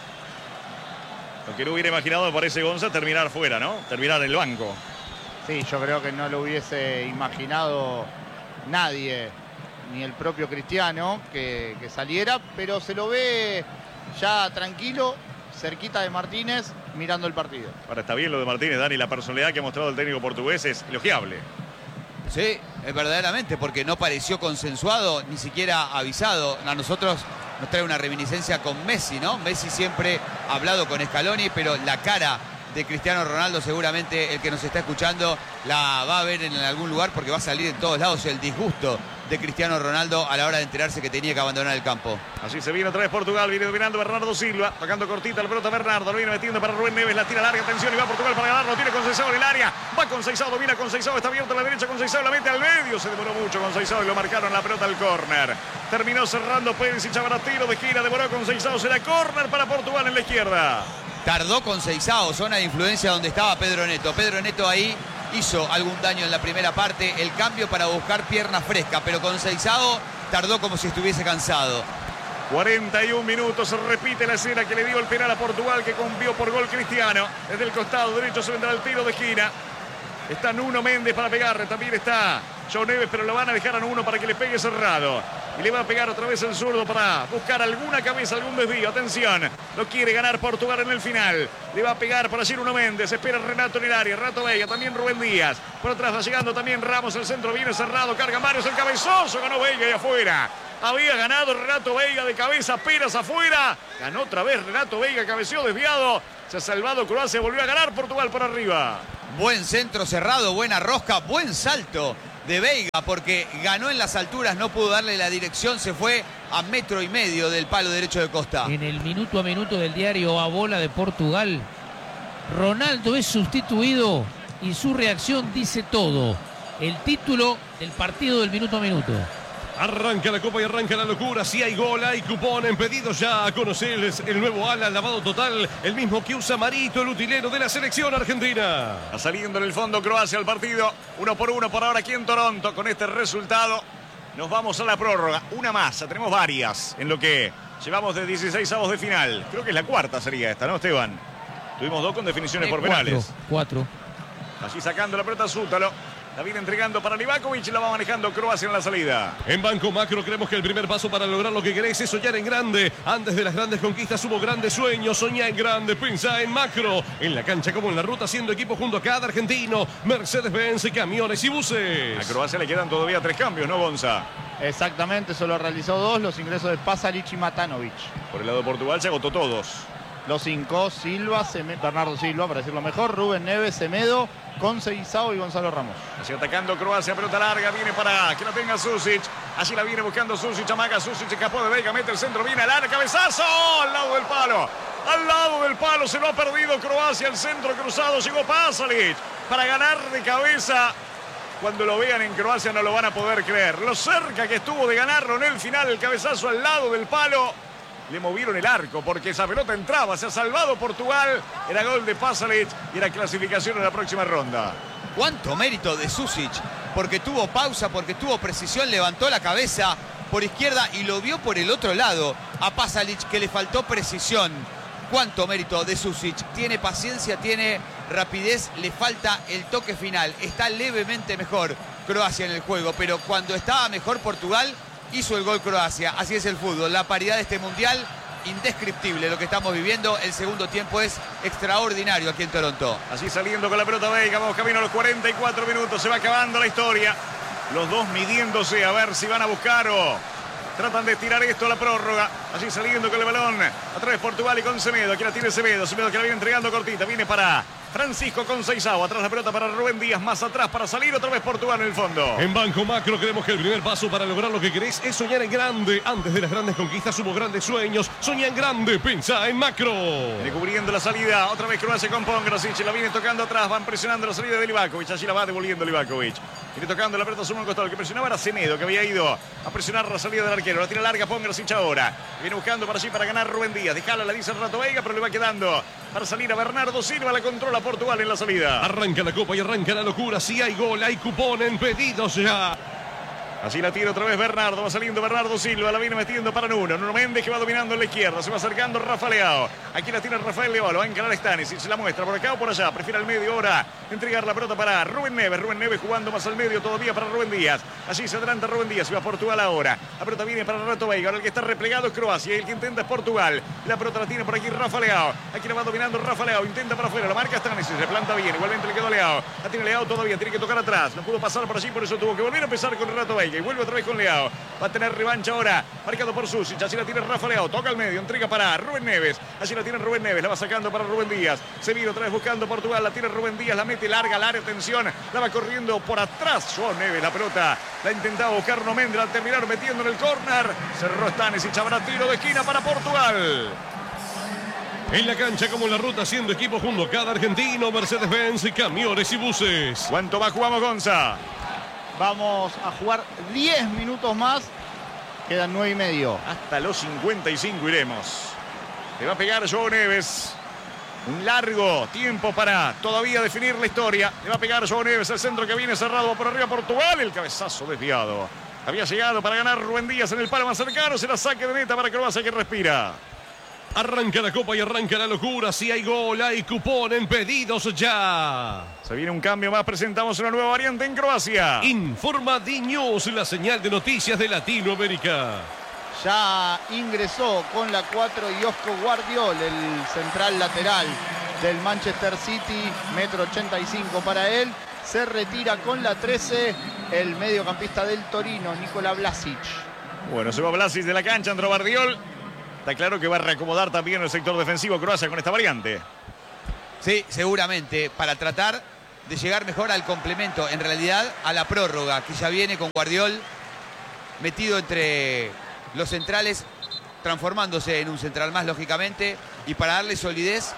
Lo que no hubiera imaginado, me parece, Gonza, terminar fuera, ¿no? Terminar en el banco. Sí, yo creo que no lo hubiese imaginado nadie, ni el propio Cristiano, que saliera, pero se lo ve ya tranquilo, cerquita de Martínez, mirando el partido. Ahora está bien lo de Martínez, Dani, la personalidad que ha mostrado el técnico portugués es elogiable. Sí, es verdaderamente, porque no pareció consensuado, ni siquiera avisado. A nosotros nos trae una reminiscencia con Messi, ¿no? Messi siempre ha hablado con Scaloni, pero la cara de Cristiano Ronaldo seguramente el que nos está escuchando la va a ver en algún lugar, porque va a salir en todos lados el disgusto de Cristiano Ronaldo a la hora de enterarse que tenía que abandonar el campo. Así se viene otra vez Portugal, viene dominando Bernardo Silva, tocando cortita la pelota Bernardo, lo viene metiendo para Rubén Neves, la tira larga, atención, y va Portugal para ganarlo, tiene Conceição en el área, va Conceição, domina Conceição, está abierto a la derecha, Conceição la mete al medio, se demoró mucho Conceição y lo marcaron la pelota al córner. Terminó cerrando Perisic, ahora tiro de gira, demoró Conceição, será córner para Portugal en la izquierda. Tardó Conceição, zona de influencia donde estaba Pedro Neto. Pedro Neto ahí hizo algún daño en la primera parte, el cambio para buscar pierna fresca, pero Conceição tardó como si estuviese cansado. 41 minutos, se repite la escena que le dio el penal a Portugal, que convió por gol Cristiano. Desde el costado derecho se vendrá el tiro de esquina. Está Nuno Méndez para pegarle, también está João Neves, pero lo van a dejar a Nuno para que le pegue cerrado. Y le va a pegar otra vez el zurdo para buscar alguna cabeza, algún desvío. Atención, lo quiere ganar Portugal en el final. Le va a pegar por allí Nuno Méndez, espera Renato en el área, Renato Veiga, también Rubén Díaz. Por atrás va llegando también Ramos, el centro viene cerrado, carga Marius, el cabezazo, ganó Veiga y afuera. Había ganado Renato Veiga de cabeza, apenas afuera. Ganó otra vez Renato Veiga, cabeceó desviado. Se ha salvado Croacia, volvió a ganar Portugal por arriba. Buen centro cerrado, buena rosca, buen salto de Veiga, porque ganó en las alturas, no pudo darle la dirección, se fue a 1,5 metros del palo derecho de Costa. En el minuto a minuto del diario A Bola de Portugal, Ronaldo es sustituido y su reacción dice todo. El título del partido del minuto a minuto. Arranca la copa y arranca la locura. Si hay gol, hay cupón en pedidos ya. A conocer el nuevo ala lavado total, el mismo que usa Marito, el utilero de la selección argentina. Está saliendo en el fondo Croacia al partido. 1-1 por ahora aquí en Toronto. Con este resultado nos vamos a la prórroga. Una más, tenemos varias en lo que llevamos de 16avos de final. Creo que es la cuarta sería esta, ¿no, Esteban? Tuvimos 2 con definiciones por penales. 4. Allí sacando la pelota Zútalo. La viene entregando para Livakovic, la va manejando Croacia en la salida. En Banco Macro creemos que el primer paso para lograr lo que querés es soñar en grande. Antes de las grandes conquistas hubo grandes sueños. Soñá en grande, pensá en macro. En la cancha como en la ruta, haciendo equipo junto a cada argentino. Mercedes-Benz, camiones y buses. A Croacia le quedan todavía 3 cambios, ¿no, Gonza? Exactamente, solo realizó 2, los ingresos de Pasalic y Matanovic. Por el lado de Portugal se agotó todos. Los 5, Silva, Bernardo Silva, para decirlo mejor, Rubén Neves, Semedo, Conceição y Gonzalo Ramos. Así atacando Croacia, pelota larga, viene para que la tenga Susic. Así la viene buscando Susic, amaga Susic, escapó de Veiga, mete el centro, viene al área, cabezazo, al lado del palo. Al lado del palo, se lo ha perdido Croacia, el centro cruzado, llegó Pasalic para ganar de cabeza. Cuando lo vean en Croacia no lo van a poder creer. Lo cerca que estuvo de ganarlo en el final, el cabezazo al lado del palo. Le movieron el arco porque esa pelota entraba, se ha salvado Portugal. Era gol de Pasalic y era clasificación en la próxima ronda. Cuánto mérito de Susic, porque tuvo pausa, porque tuvo precisión, levantó la cabeza por izquierda y lo vio por el otro lado a Pasalic, que le faltó precisión. Cuánto mérito de Susic, tiene paciencia, tiene rapidez, le falta el toque final. Está levemente mejor Croacia en el juego, pero cuando estaba mejor Portugal, hizo el gol Croacia. Así es el fútbol, la paridad de este mundial, indescriptible lo que estamos viviendo. El segundo tiempo es extraordinario aquí en Toronto. Así saliendo con la pelota Veiga, vamos camino a los 44 minutos, se va acabando la historia. Los dos midiéndose a ver si van a buscar o tratan de estirar esto a la prórroga. Así saliendo con el balón a través de Portugal y con Semedo. Aquí la tiene Semedo, Semedo que la viene entregando cortita, viene para Francisco Conceição, atrás la pelota para Rubén Díaz, más atrás para salir otra vez Portugal en el fondo. En Banco Macro creemos que el primer paso para lograr lo que querés es soñar en grande. Antes de las grandes conquistas hubo grandes sueños. Soñá en grande, pensá en macro. Viene cubriendo la salida, otra vez Croacia con Pongracic, la viene tocando atrás, van presionando la salida de Livakovic, allí la va devolviendo Livakovic. Viene tocando la pelota sobre un costado, el que presionaba era Semedo, que había ido a presionar la salida del arquero. La tira larga Pongracic ahora. Viene buscando para allí para ganar Rubén Díaz. Dejala, la dice Renato Veiga, pero le va quedando para salir a Bernardo Silva. La controla Portugal en la salida. Arranca la copa y arranca la locura. Si hay gol, hay cupón en pedidos ya. Así la tira otra vez Bernardo, va saliendo Bernardo Silva, la viene metiendo para Nuno Méndez, que va dominando en la izquierda, se va acercando Rafa Leao. Aquí la tiene Rafael Leao, lo va a encarar Stanisic, se la muestra por acá o por allá, prefiere al medio ahora entregar la pelota para Rubén Neves jugando más al medio todavía para Rubén Díaz. Allí se adelanta Rubén Díaz, se va a Portugal ahora. La pelota viene para Renato Veiga, ahora el que está replegado es Croacia, y el que intenta es Portugal. La pelota la tiene por aquí Rafa Leao, aquí la va dominando Rafa Leao, intenta para afuera, la marca Stanisic, se planta bien, igualmente le quedó Leao. La tiene Leao todavía, tiene que tocar atrás, no pudo pasar por allí, por eso tuvo que volver a empezar con Renato Veiga y vuelve otra vez con Leao. Va a tener revancha ahora, marcado por Susic, así la tiene Rafa Leao, toca al medio, entrega para Rubén Neves, así la tiene Rubén Neves, la va sacando para Rubén Díaz, se vino otra vez buscando Portugal, la tiene Rubén Díaz, la mete larga, atención, la va corriendo por atrás, João Neves, la pelota, la intentaba buscar Nuno Méndez, al terminar metiendo en el córner, cerró Stanisic, habrá tiro de esquina para Portugal. En la cancha como en la ruta, haciendo equipo junto a cada argentino, Mercedes-Benz, camiones y buses. ¿Cuánto más jugamos, Gonza? Vamos a jugar 10 minutos más. Quedan 9 y medio. Hasta los 55 iremos. Le va a pegar João Neves. Un largo tiempo para todavía definir la historia. Le va a pegar João Neves, el centro que viene cerrado por arriba Portugal. El cabezazo desviado. Había llegado para ganar Rubén Díaz en el palo más cercano. Se la saque de meta para Croacia, que respira. Arranca la copa y arranca la locura. Si hay gol, hay cupón en pedidos ya. Se viene un cambio más. Presentamos una nueva variante en Croacia. Informa D-News, la señal de noticias de Latinoamérica. Ya ingresó con la 4 Joško Gvardiol, el central lateral del Manchester City, 1,85 m para él. Se retira con la 13 el mediocampista del Torino, Nikola Vlasic. Bueno, se va Vlasic de la cancha, entró Gvardiol. Está claro que va a reacomodar también el sector defensivo Croacia con esta variante. Sí, seguramente, para tratar de llegar mejor al complemento, en realidad a la prórroga, que ya viene con Gvardiol metido entre los centrales, transformándose en un central más, lógicamente, y para darle solidez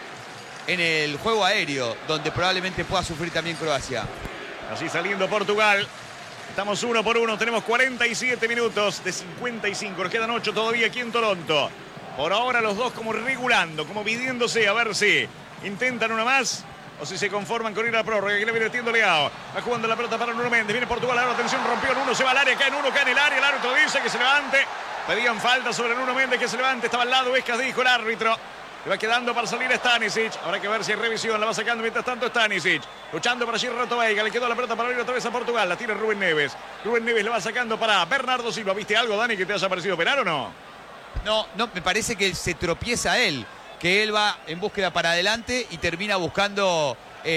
en el juego aéreo, donde probablemente pueda sufrir también Croacia. Así saliendo Portugal. Estamos 1 por 1, tenemos 47 minutos de 55, nos quedan 8 todavía aquí en Toronto. Por ahora los dos como regulando, como pidiéndose a ver si intentan una más o si se conforman con ir a la prórroga. Que le viene metiendo Leao, va jugando la pelota para Nuno Méndez, viene Portugal, ahora atención, rompió el uno, se va al área, cae en uno, cae en el área, el árbitro dice que se levante. Pedían falta sobre Nuno Méndez, que se levante, estaba al lado, Vescas, dijo el árbitro. Le va quedando para salir Stanisic. Habrá que ver si hay revisión. La va sacando mientras tanto Stanisic. Luchando para Girrato Veiga. Le quedó la pelota para ir otra vez a Portugal. La tira Rubén Neves. Rubén Neves le va sacando para Bernardo Silva. ¿Viste algo, Dani, que te haya parecido penal o no? No, me parece que se tropieza él. Que él va en búsqueda para adelante y termina buscando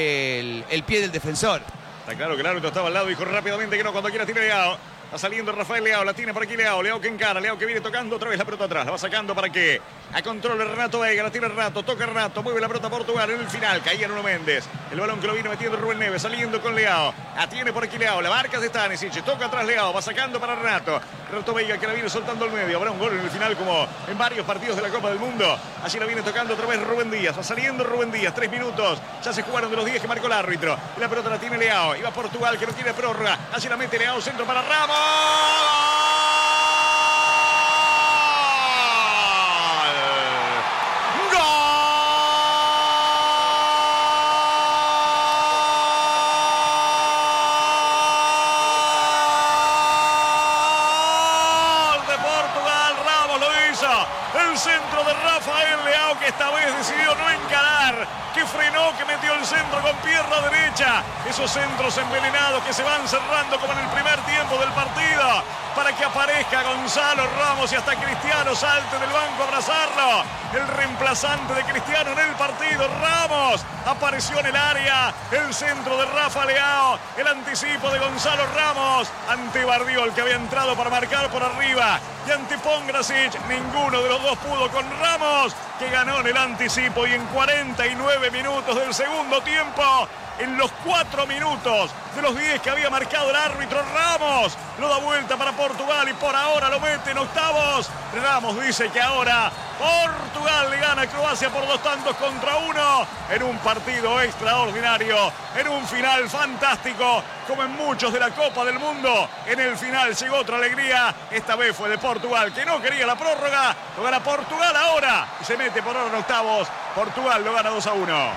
el pie del defensor. Está claro que el árbitro estaba al lado. Dijo rápidamente que no. Cuando quiera tira Leao. Va saliendo Rafael Leao, la tiene por aquí Leao que encara, Leao que viene tocando otra vez la pelota atrás, la va sacando para que a control Renato Veiga, la tira Renato, toca Renato, mueve la pelota Portugal en el final, caía Nuno Méndez, el balón que lo vino metiendo Rubén Neves, saliendo con Leao, la tiene por aquí Leao, la marca de Stanisic, toca atrás Leao, va sacando para Renato Veiga que la viene soltando al medio, habrá un gol en el final como en varios partidos de la Copa del Mundo, allí la viene tocando otra vez Rubén Díaz, va saliendo Rubén Díaz, 3 minutos, ya se jugaron de los 10 que marcó el árbitro, y la pelota la tiene Leao, iba Portugal que no tiene prórroga, allí la mete Leao, centro para Ramos. El centro de Rafael Leao, que esta vez decidió no encarar, que frenó, que metió el centro con pierna derecha. Esos centros envenenados que se van cerrando como en el primer tiempo del partido, para que aparezca Gonzalo Ramos y hasta Cristiano salte del banco a abrazarlo. El reemplazante de Cristiano en el partido, Ramos, apareció en el área. El centro de Rafa Leao, el anticipo de Gonzalo Ramos ante Gvardiol, que había entrado para marcar por arriba, y ante Pongracic. Ninguno de los dos pudo con Ramos, que ganó en el anticipo, y en 49 minutos del segundo tiempo, en los 4 minutos de los 10 que había marcado el árbitro, Ramos lo da vuelta para Portugal y por ahora lo mete en octavos. Ramos dice que ahora Portugal le gana a Croacia por 2-1 en un partido extraordinario, en un final fantástico, como en muchos de la Copa del Mundo. En el final llegó otra alegría, esta vez fue de Portugal, que no quería la prórroga. Lo gana Portugal ahora y se mete por ahora en octavos. Portugal lo gana 2-1.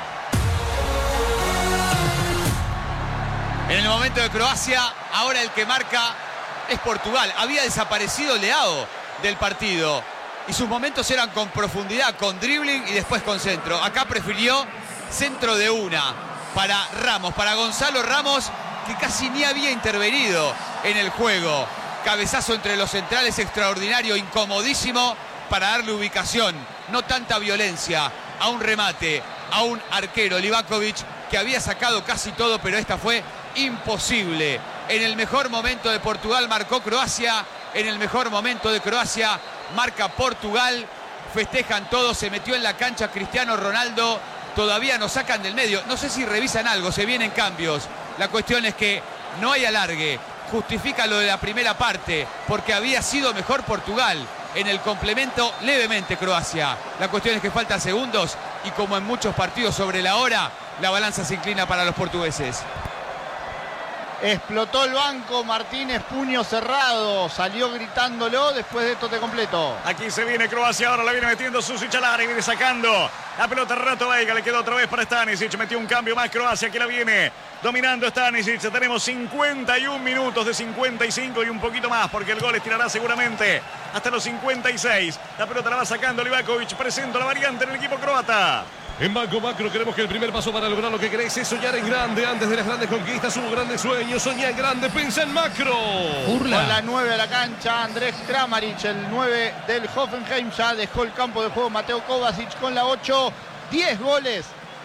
En el momento de Croacia, ahora el que marca es Portugal. Había desaparecido Leao del partido y sus momentos eran con profundidad, con dribbling y después con centro. Acá prefirió centro de una para Ramos, para Gonzalo Ramos, que casi ni había intervenido en el juego. Cabezazo entre los centrales extraordinario, incomodísimo, para darle ubicación, no tanta violencia, a un remate, a un arquero, Livakovic, que había sacado casi todo, pero esta fue imposible. En el mejor momento de Portugal marcó Croacia, en el mejor momento de Croacia marca Portugal. Festejan todos, se metió en la cancha Cristiano Ronaldo, todavía nos sacan del medio. No sé si revisan algo, se vienen cambios. La cuestión es que no hay alargue, justifica lo de la primera parte, porque había sido mejor Portugal. En el complemento, levemente Croacia. La cuestión es que faltan segundos y como en muchos partidos sobre la hora, la balanza se inclina para los portugueses. Explotó el banco, Martínez, puño cerrado, salió gritándolo, después de esto te completo. Aquí se viene Croacia, ahora la viene metiendo Susic al área y viene sacando la pelota Renato Veiga, le quedó otra vez para Stanisic, metió un cambio más Croacia que la viene dominando Stanisic. Tenemos 51 minutos de 55 y un poquito más porque el gol estirará seguramente hasta los 56. La pelota la va sacando Livakovic, presenta la variante en el equipo croata. En Banco Macro creemos que el primer paso para lograr lo que querés es soñar en grande. Antes de las grandes conquistas hubo grandes sueños. Soñá en grande, piensa en macro. Con la 9 a la cancha, Andrés Kramaric, el 9 del Hoffenheim, ya dejó el campo de juego. Mateo Kovacic con la 8, 10 goles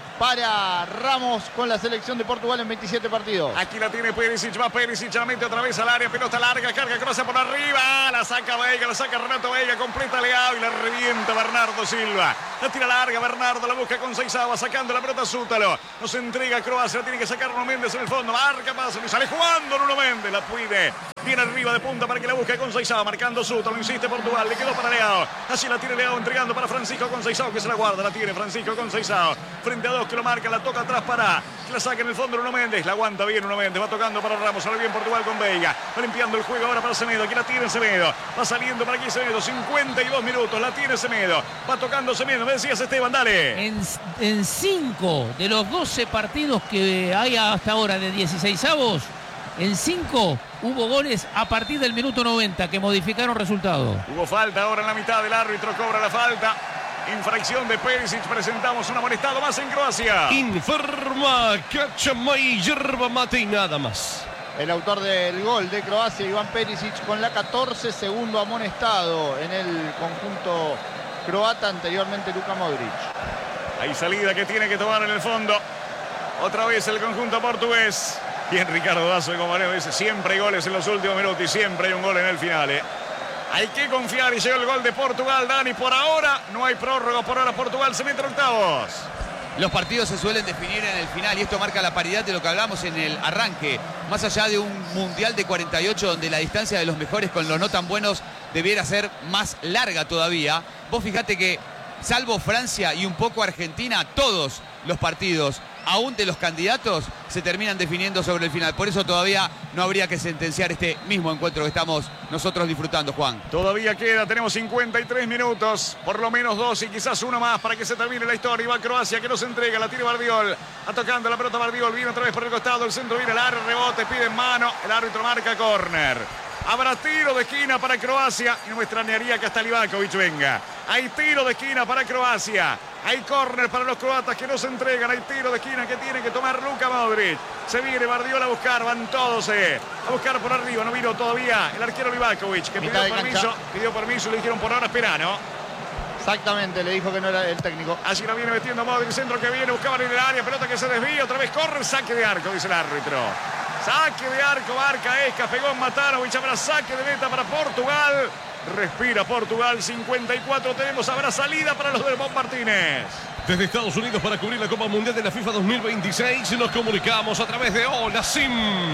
para Ramos con la selección de Portugal en 27 partidos. Aquí la tiene Perisic, va Perisic, la mete otra vez al área, pelota larga, carga Croacia por arriba, la saca Veiga, la saca Renato Veiga, completa Leao y la revienta Bernardo Silva. La tira larga, Bernardo la busca con Seizábal, sacando la pelota Sútalo. Nos entrega Croacia, la tiene que sacar Nuno Méndez en el fondo, marca, pasa y sale jugando Nuno Méndez, la pide. Viene arriba de punta para que la busque con Seizábal, marcando Sútalo, insiste Portugal, le quedó para Leao. Así la tiene Leao entregando para Francisco con Seizábal, que se la guarda, la tiene Francisco con Seizábal. Frente a dos que lo marca, la toca atrás para que la saque en el fondo Nuno Méndez, la aguanta bien Nuno Méndez, va tocando para Ramos, sale bien Portugal con Veiga, va limpiando el juego ahora para Semedo, aquí la tiene Semedo, va saliendo para aquí Semedo, 52 minutos, la tiene Semedo, va tocando Semedo, me decías Esteban, dale. En 5 de los 12 partidos que hay hasta ahora de 16avos, en 5 hubo goles a partir del minuto 90 que modificaron resultado. Hubo falta ahora en la mitad, del árbitro cobra la falta. Infracción de Perisic, presentamos un amonestado más en Croacia. Informa Cachamay, yerba mate y nada más. El autor del gol de Croacia, Iván Perisic, con la 14, segundo amonestado en el conjunto croata, anteriormente Luka Modric. Hay salida que tiene que tomar en el fondo. Otra vez el conjunto portugués. Bien Ricardo Dazo de Comareo dice, siempre hay goles en los últimos minutos y siempre hay un gol en el final. Hay que confiar y llegó el gol de Portugal, Dani. Por ahora no hay prórroga, por ahora Portugal se mete en octavos. Los partidos se suelen definir en el final y esto marca la paridad de lo que hablamos en el arranque. Más allá de un Mundial de 48 donde la distancia de los mejores con los no tan buenos debiera ser más larga todavía. Vos fijate que salvo Francia y un poco Argentina, todos los partidos, aún de los candidatos, se terminan definiendo sobre el final. Por eso todavía no habría que sentenciar este mismo encuentro que estamos nosotros disfrutando, Juan. Todavía queda, tenemos 53 minutos, por lo menos 2 y quizás uno más para que se termine la historia. Y va Croacia que nos entrega, la tiene Bardiol, atacando la pelota Bardiol, viene otra vez por el costado, el centro viene al área, rebote, pide en mano, el árbitro marca córner. Habrá tiro de esquina para Croacia y no me extrañaría que hasta Livakovic venga. Hay tiro de esquina para Croacia. Hay córner para los croatas que no se entregan. Hay tiro de esquina que tiene que tomar Luka Modric. Se viene Bardiol a buscar, van todos a buscar por arriba. No vino todavía el arquero Livakovic que pidió permiso y le dijeron por ahora espera, ¿no? Exactamente, le dijo que no era el técnico. Allí la viene metiendo Modric, centro que viene, buscaban en el área, pelota que se desvía, otra vez corre, saque de arco, dice el árbitro. Saque de arco, marca Esca, pegó en Matanovic, habrá saque de meta para Portugal. Respira Portugal, 54 tenemos, habrá salida para los del Bob Martínez. Desde Estados Unidos para cubrir la Copa Mundial de la FIFA 2026 nos comunicamos a través de Hola Sim.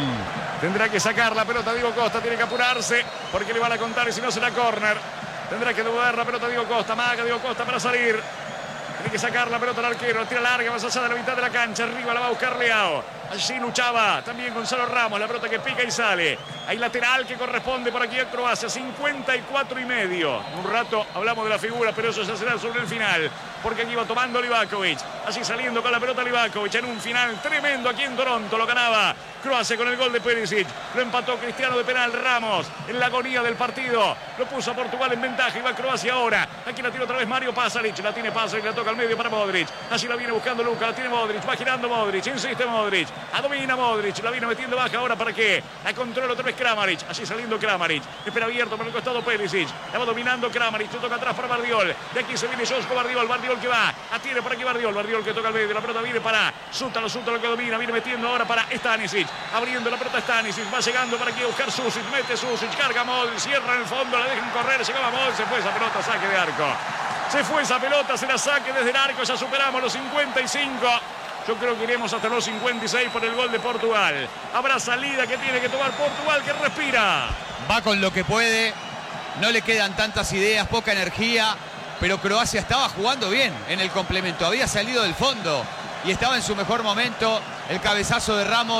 Tendrá que sacar la pelota Diego Costa, tiene que apurarse porque le van a contar y si no será córner. Tendrá que devolver la pelota Diego Costa, maga Diego Costa para salir. Tiene que sacar la pelota al arquero, la tira larga, más allá de la mitad de la cancha, arriba la va a buscar Leao. Allí luchaba también Gonzalo Ramos, la pelota que pica y sale. Hay lateral que corresponde por aquí a Croacia, 54 y medio. En un rato hablamos de la figura, pero eso ya será sobre el final. Porque aquí va tomando Livakovic. Así saliendo con la pelota Livakovic en un final tremendo aquí en Toronto. Lo ganaba Croacia con el gol de Perisic. Lo empató Cristiano de penal Ramos en la agonía del partido. Lo puso a Portugal en ventaja y va Croacia ahora. Aquí la tiene otra vez Mario Pasalic. La tiene Pasalic, la toca al medio para Modric. Así la viene buscando Luka, la tiene Modric. Va girando Modric, insiste Modric. Domina Modric, la viene metiendo baja ahora para que la controla otra vez Kramaric. Así saliendo Kramaric. Espera abierto por el costado Perisic. La va dominando Kramaric. Se toca atrás para Bardiol. De aquí se viene Josko Bardiol. Bardiol que va. Atiene por aquí Bardiol. Bardiol que toca al medio. La pelota viene para Sútalo. Sútalo que domina. Viene metiendo ahora para Stanisic. Abriendo la pelota Stanisic. Va llegando para aquí a buscar Susic. Mete Susic. Carga Modric. Cierra en el fondo. La dejan correr. Llegaba Modric. Se fue esa pelota. Saque de arco. Se fue esa pelota. Se la saque desde el arco. Ya superamos los 55. Yo creo que iremos hasta los 56 por el gol de Portugal. Habrá salida que tiene que tomar Portugal, que respira. Va con lo que puede. No le quedan tantas ideas, poca energía. Pero Croacia estaba jugando bien en el complemento. Había salido del fondo y estaba en su mejor momento. El cabezazo de Ramos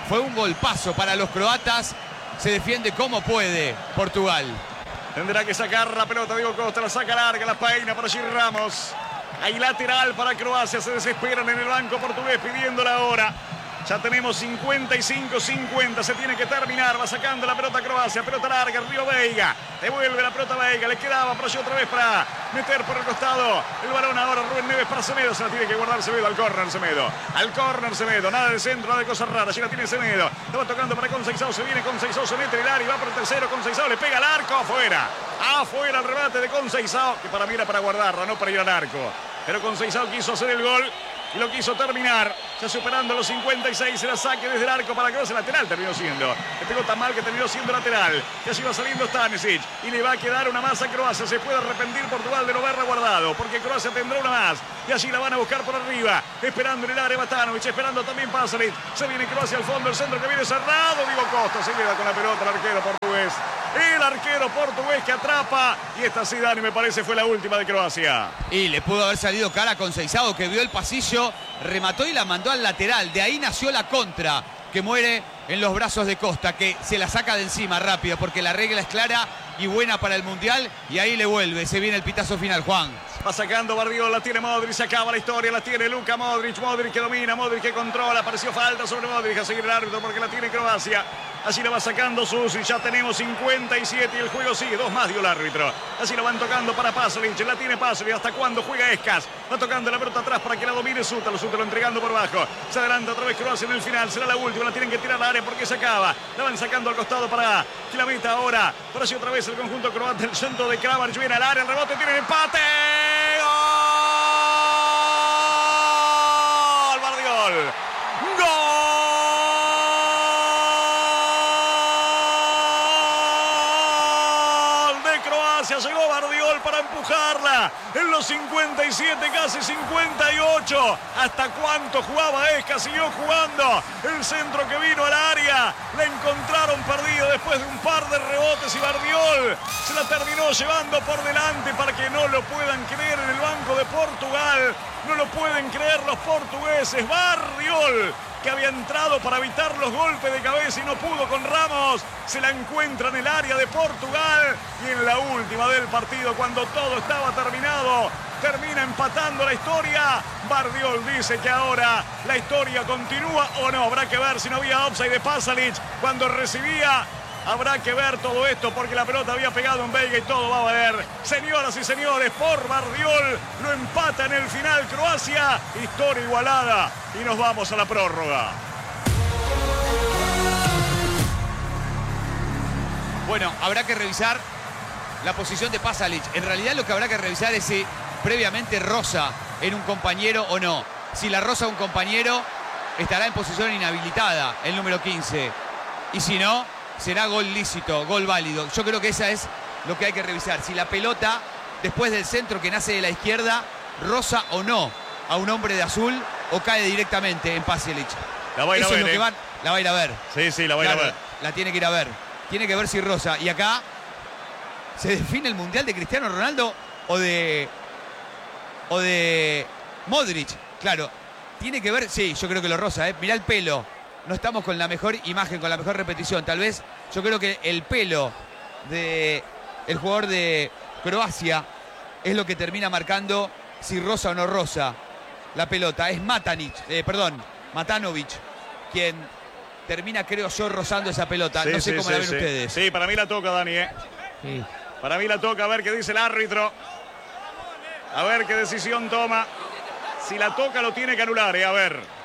Fue un golpazo para los croatas. Se defiende como puede Portugal. Tendrá que sacar la pelota Diego Costa, la saca larga, la peina por allí Ramos. Hay lateral para Croacia, se desesperan en el banco portugués pidiéndola ahora. Ya tenemos 55-50, se tiene que terminar, va sacando la pelota Croacia, pelota larga, Río Veiga, devuelve la pelota Veiga, le quedaba por allí otra vez para meter por el costado el balón ahora Rubén Neves para Semedo, se la tiene que guardar Semedo, al córner Semedo, nada de centro, nada de cosas raras, allí la tiene Semedo, lo va tocando para Conceição, se viene Conceição, se mete en el área y va por el tercero, Conceição le pega al arco, afuera el remate de Conceição, que para mí era para guardarla, no para ir al arco, pero Conceição quiso hacer el gol y lo quiso terminar, ya superando los 56, el saque desde el arco para Croacia, lateral terminó siendo, le pegó tan mal que terminó siendo lateral, ya se iba saliendo Stanisic y le va a quedar una más a Croacia, se puede arrepentir Portugal de no haberla guardado, porque Croacia tendrá una más, y allí la van a buscar por arriba, esperando en el área Matanovic, esperando también Pasalic, se viene Croacia al fondo, el centro que viene cerrado, Diego Costa se queda con la pelota el arquero portugués que atrapa, y esta sí, Dani, me parece fue la última de Croacia. Y le pudo haber salido cara a Conceição, que vio el pasillo, remató y la mandó al lateral. De ahí nació la contra, que muere en los brazos de Costa, que se la saca de encima rápido, porque la regla es clara y buena para el Mundial, y ahí le vuelve. Se viene el pitazo final, Juan. Va sacando Bardiol, la tiene Modric, se acaba la historia, la tiene Luka Modric que domina, Modric que controla, apareció falta sobre Modric, a seguir el árbitro porque la tiene Croacia. Así la va sacando Susi, ya tenemos 57 y el juego sigue, 2 más dio el árbitro. Así la van tocando para Pasalic, la tiene Pasalic, hasta cuándo juega Escas. Va tocando la pelota atrás para que la domine Sútalo entregando por abajo. Se adelanta otra vez Croacia en el final, será la última, la tienen que tirar al área porque se acaba. La van sacando al costado para que la meta ahora. Por allí otra vez el conjunto croata, el centro de Kramaric viene al área, el rebote, tiene el empate. ¡Gol! Bardiol. Llegó Bardiol para empujarla en los 57, casi 58. ¿Hasta cuánto jugaba Esca? Siguió jugando. El centro que vino al área. La encontraron perdido después de un par de rebotes y Bardiol se la terminó llevando por delante para que no lo puedan creer en el banco de Portugal. No lo pueden creer los portugueses. Bardiol, que había entrado para evitar los golpes de cabeza y no pudo con Ramos, se la encuentra en el área de Portugal y en la última del partido, cuando todo estaba terminado, termina empatando la historia. Bardiol dice que ahora la historia continúa o no, habrá que ver si no había offside de Pasalic cuando recibía. Habrá que ver todo esto porque la pelota había pegado en Veiga y todo va a valer. Señoras y señores, por Bardiol lo empata en el final Croacia. Historia igualada y nos vamos a la prórroga. Bueno, habrá que revisar la posición de Pasalic. En realidad lo que habrá que revisar es si previamente roza en un compañero o no. Si la roza un compañero, estará en posición inhabilitada el número 15. Y si no, será gol lícito, gol válido. Yo creo que esa es lo que hay que revisar. Si la pelota, después del centro que nace de la izquierda, roza o no a un hombre de azul o cae directamente en Pasalic. La va a ir a ver, la va a ir a ver. Sí, la va a ir a ver. La tiene que ir a ver. Tiene que ver si roza. Y acá se define el Mundial de Cristiano Ronaldo o de Modric. Claro, tiene que ver, sí, yo creo que lo roza, Mirá el pelo. No estamos con la mejor imagen, con la mejor repetición. Tal vez yo creo que el pelo del jugador de Croacia es lo que termina marcando si roza o no roza la pelota. Es Matanovic quien termina, creo yo, rozando esa pelota. No sé cómo la ven ustedes. Sí, para mí la toca, Dani. Sí. Para mí la toca, a ver qué dice el árbitro. A ver qué decisión toma. Si la toca lo tiene que anular, a ver.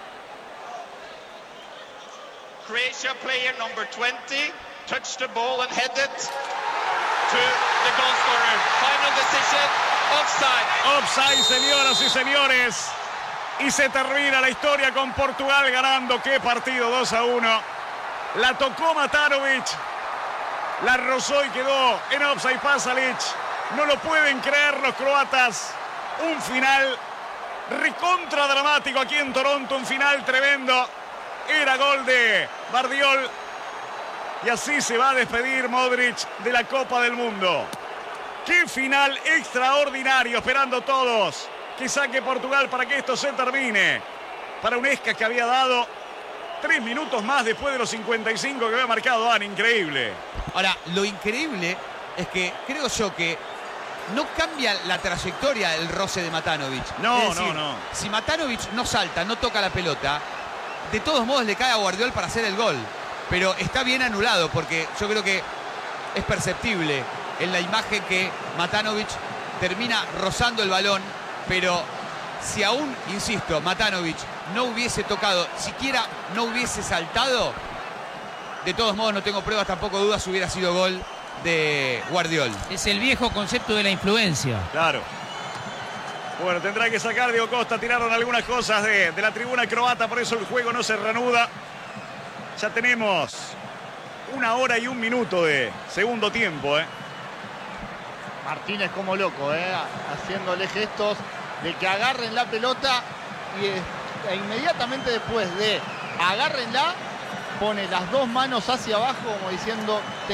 Croatia player number 20 touched the ball and headed to the goal scorer. Final decision, offside. Offside, señoras y señores. Y se termina la historia con Portugal ganando. ¡Qué partido! 2-1. La tocó Matanovic. La rozó y quedó en offside Pasalic. No lo pueden creer los croatas. Un final recontra dramático aquí en Toronto. Un final tremendo. Era gol de Bardiol. Y así se va a despedir Modric de la Copa del Mundo. ¡Qué final extraordinario! Esperando todos que saque Portugal para que esto se termine. Para un Esca que había dado 3 minutos más después de los 55 que había marcado Dan. Increíble. Ahora, lo increíble es que creo yo que no cambia la trayectoria del roce de Matanovic. No, Es decir, no. Si Matanovic no salta, no toca la pelota, de todos modos le cae a Guardiol para hacer el gol. Pero está bien anulado porque yo creo que es perceptible en la imagen que Matanovic termina rozando el balón, pero si aún, insisto, Matanovic no hubiese tocado, siquiera no hubiese saltado, de todos modos no tengo pruebas, tampoco dudas, hubiera sido gol de Guardiol. Es el viejo concepto de la influencia. Claro. Bueno, tendrá que sacar Diego Costa. Tiraron algunas cosas de la tribuna croata, por eso el juego no se reanuda. Ya tenemos 1 hora y 1 minuto de segundo tiempo. Martínez como loco, haciéndole gestos de que agarren la pelota e inmediatamente después de agárrenla, pone las 2 manos hacia abajo como diciendo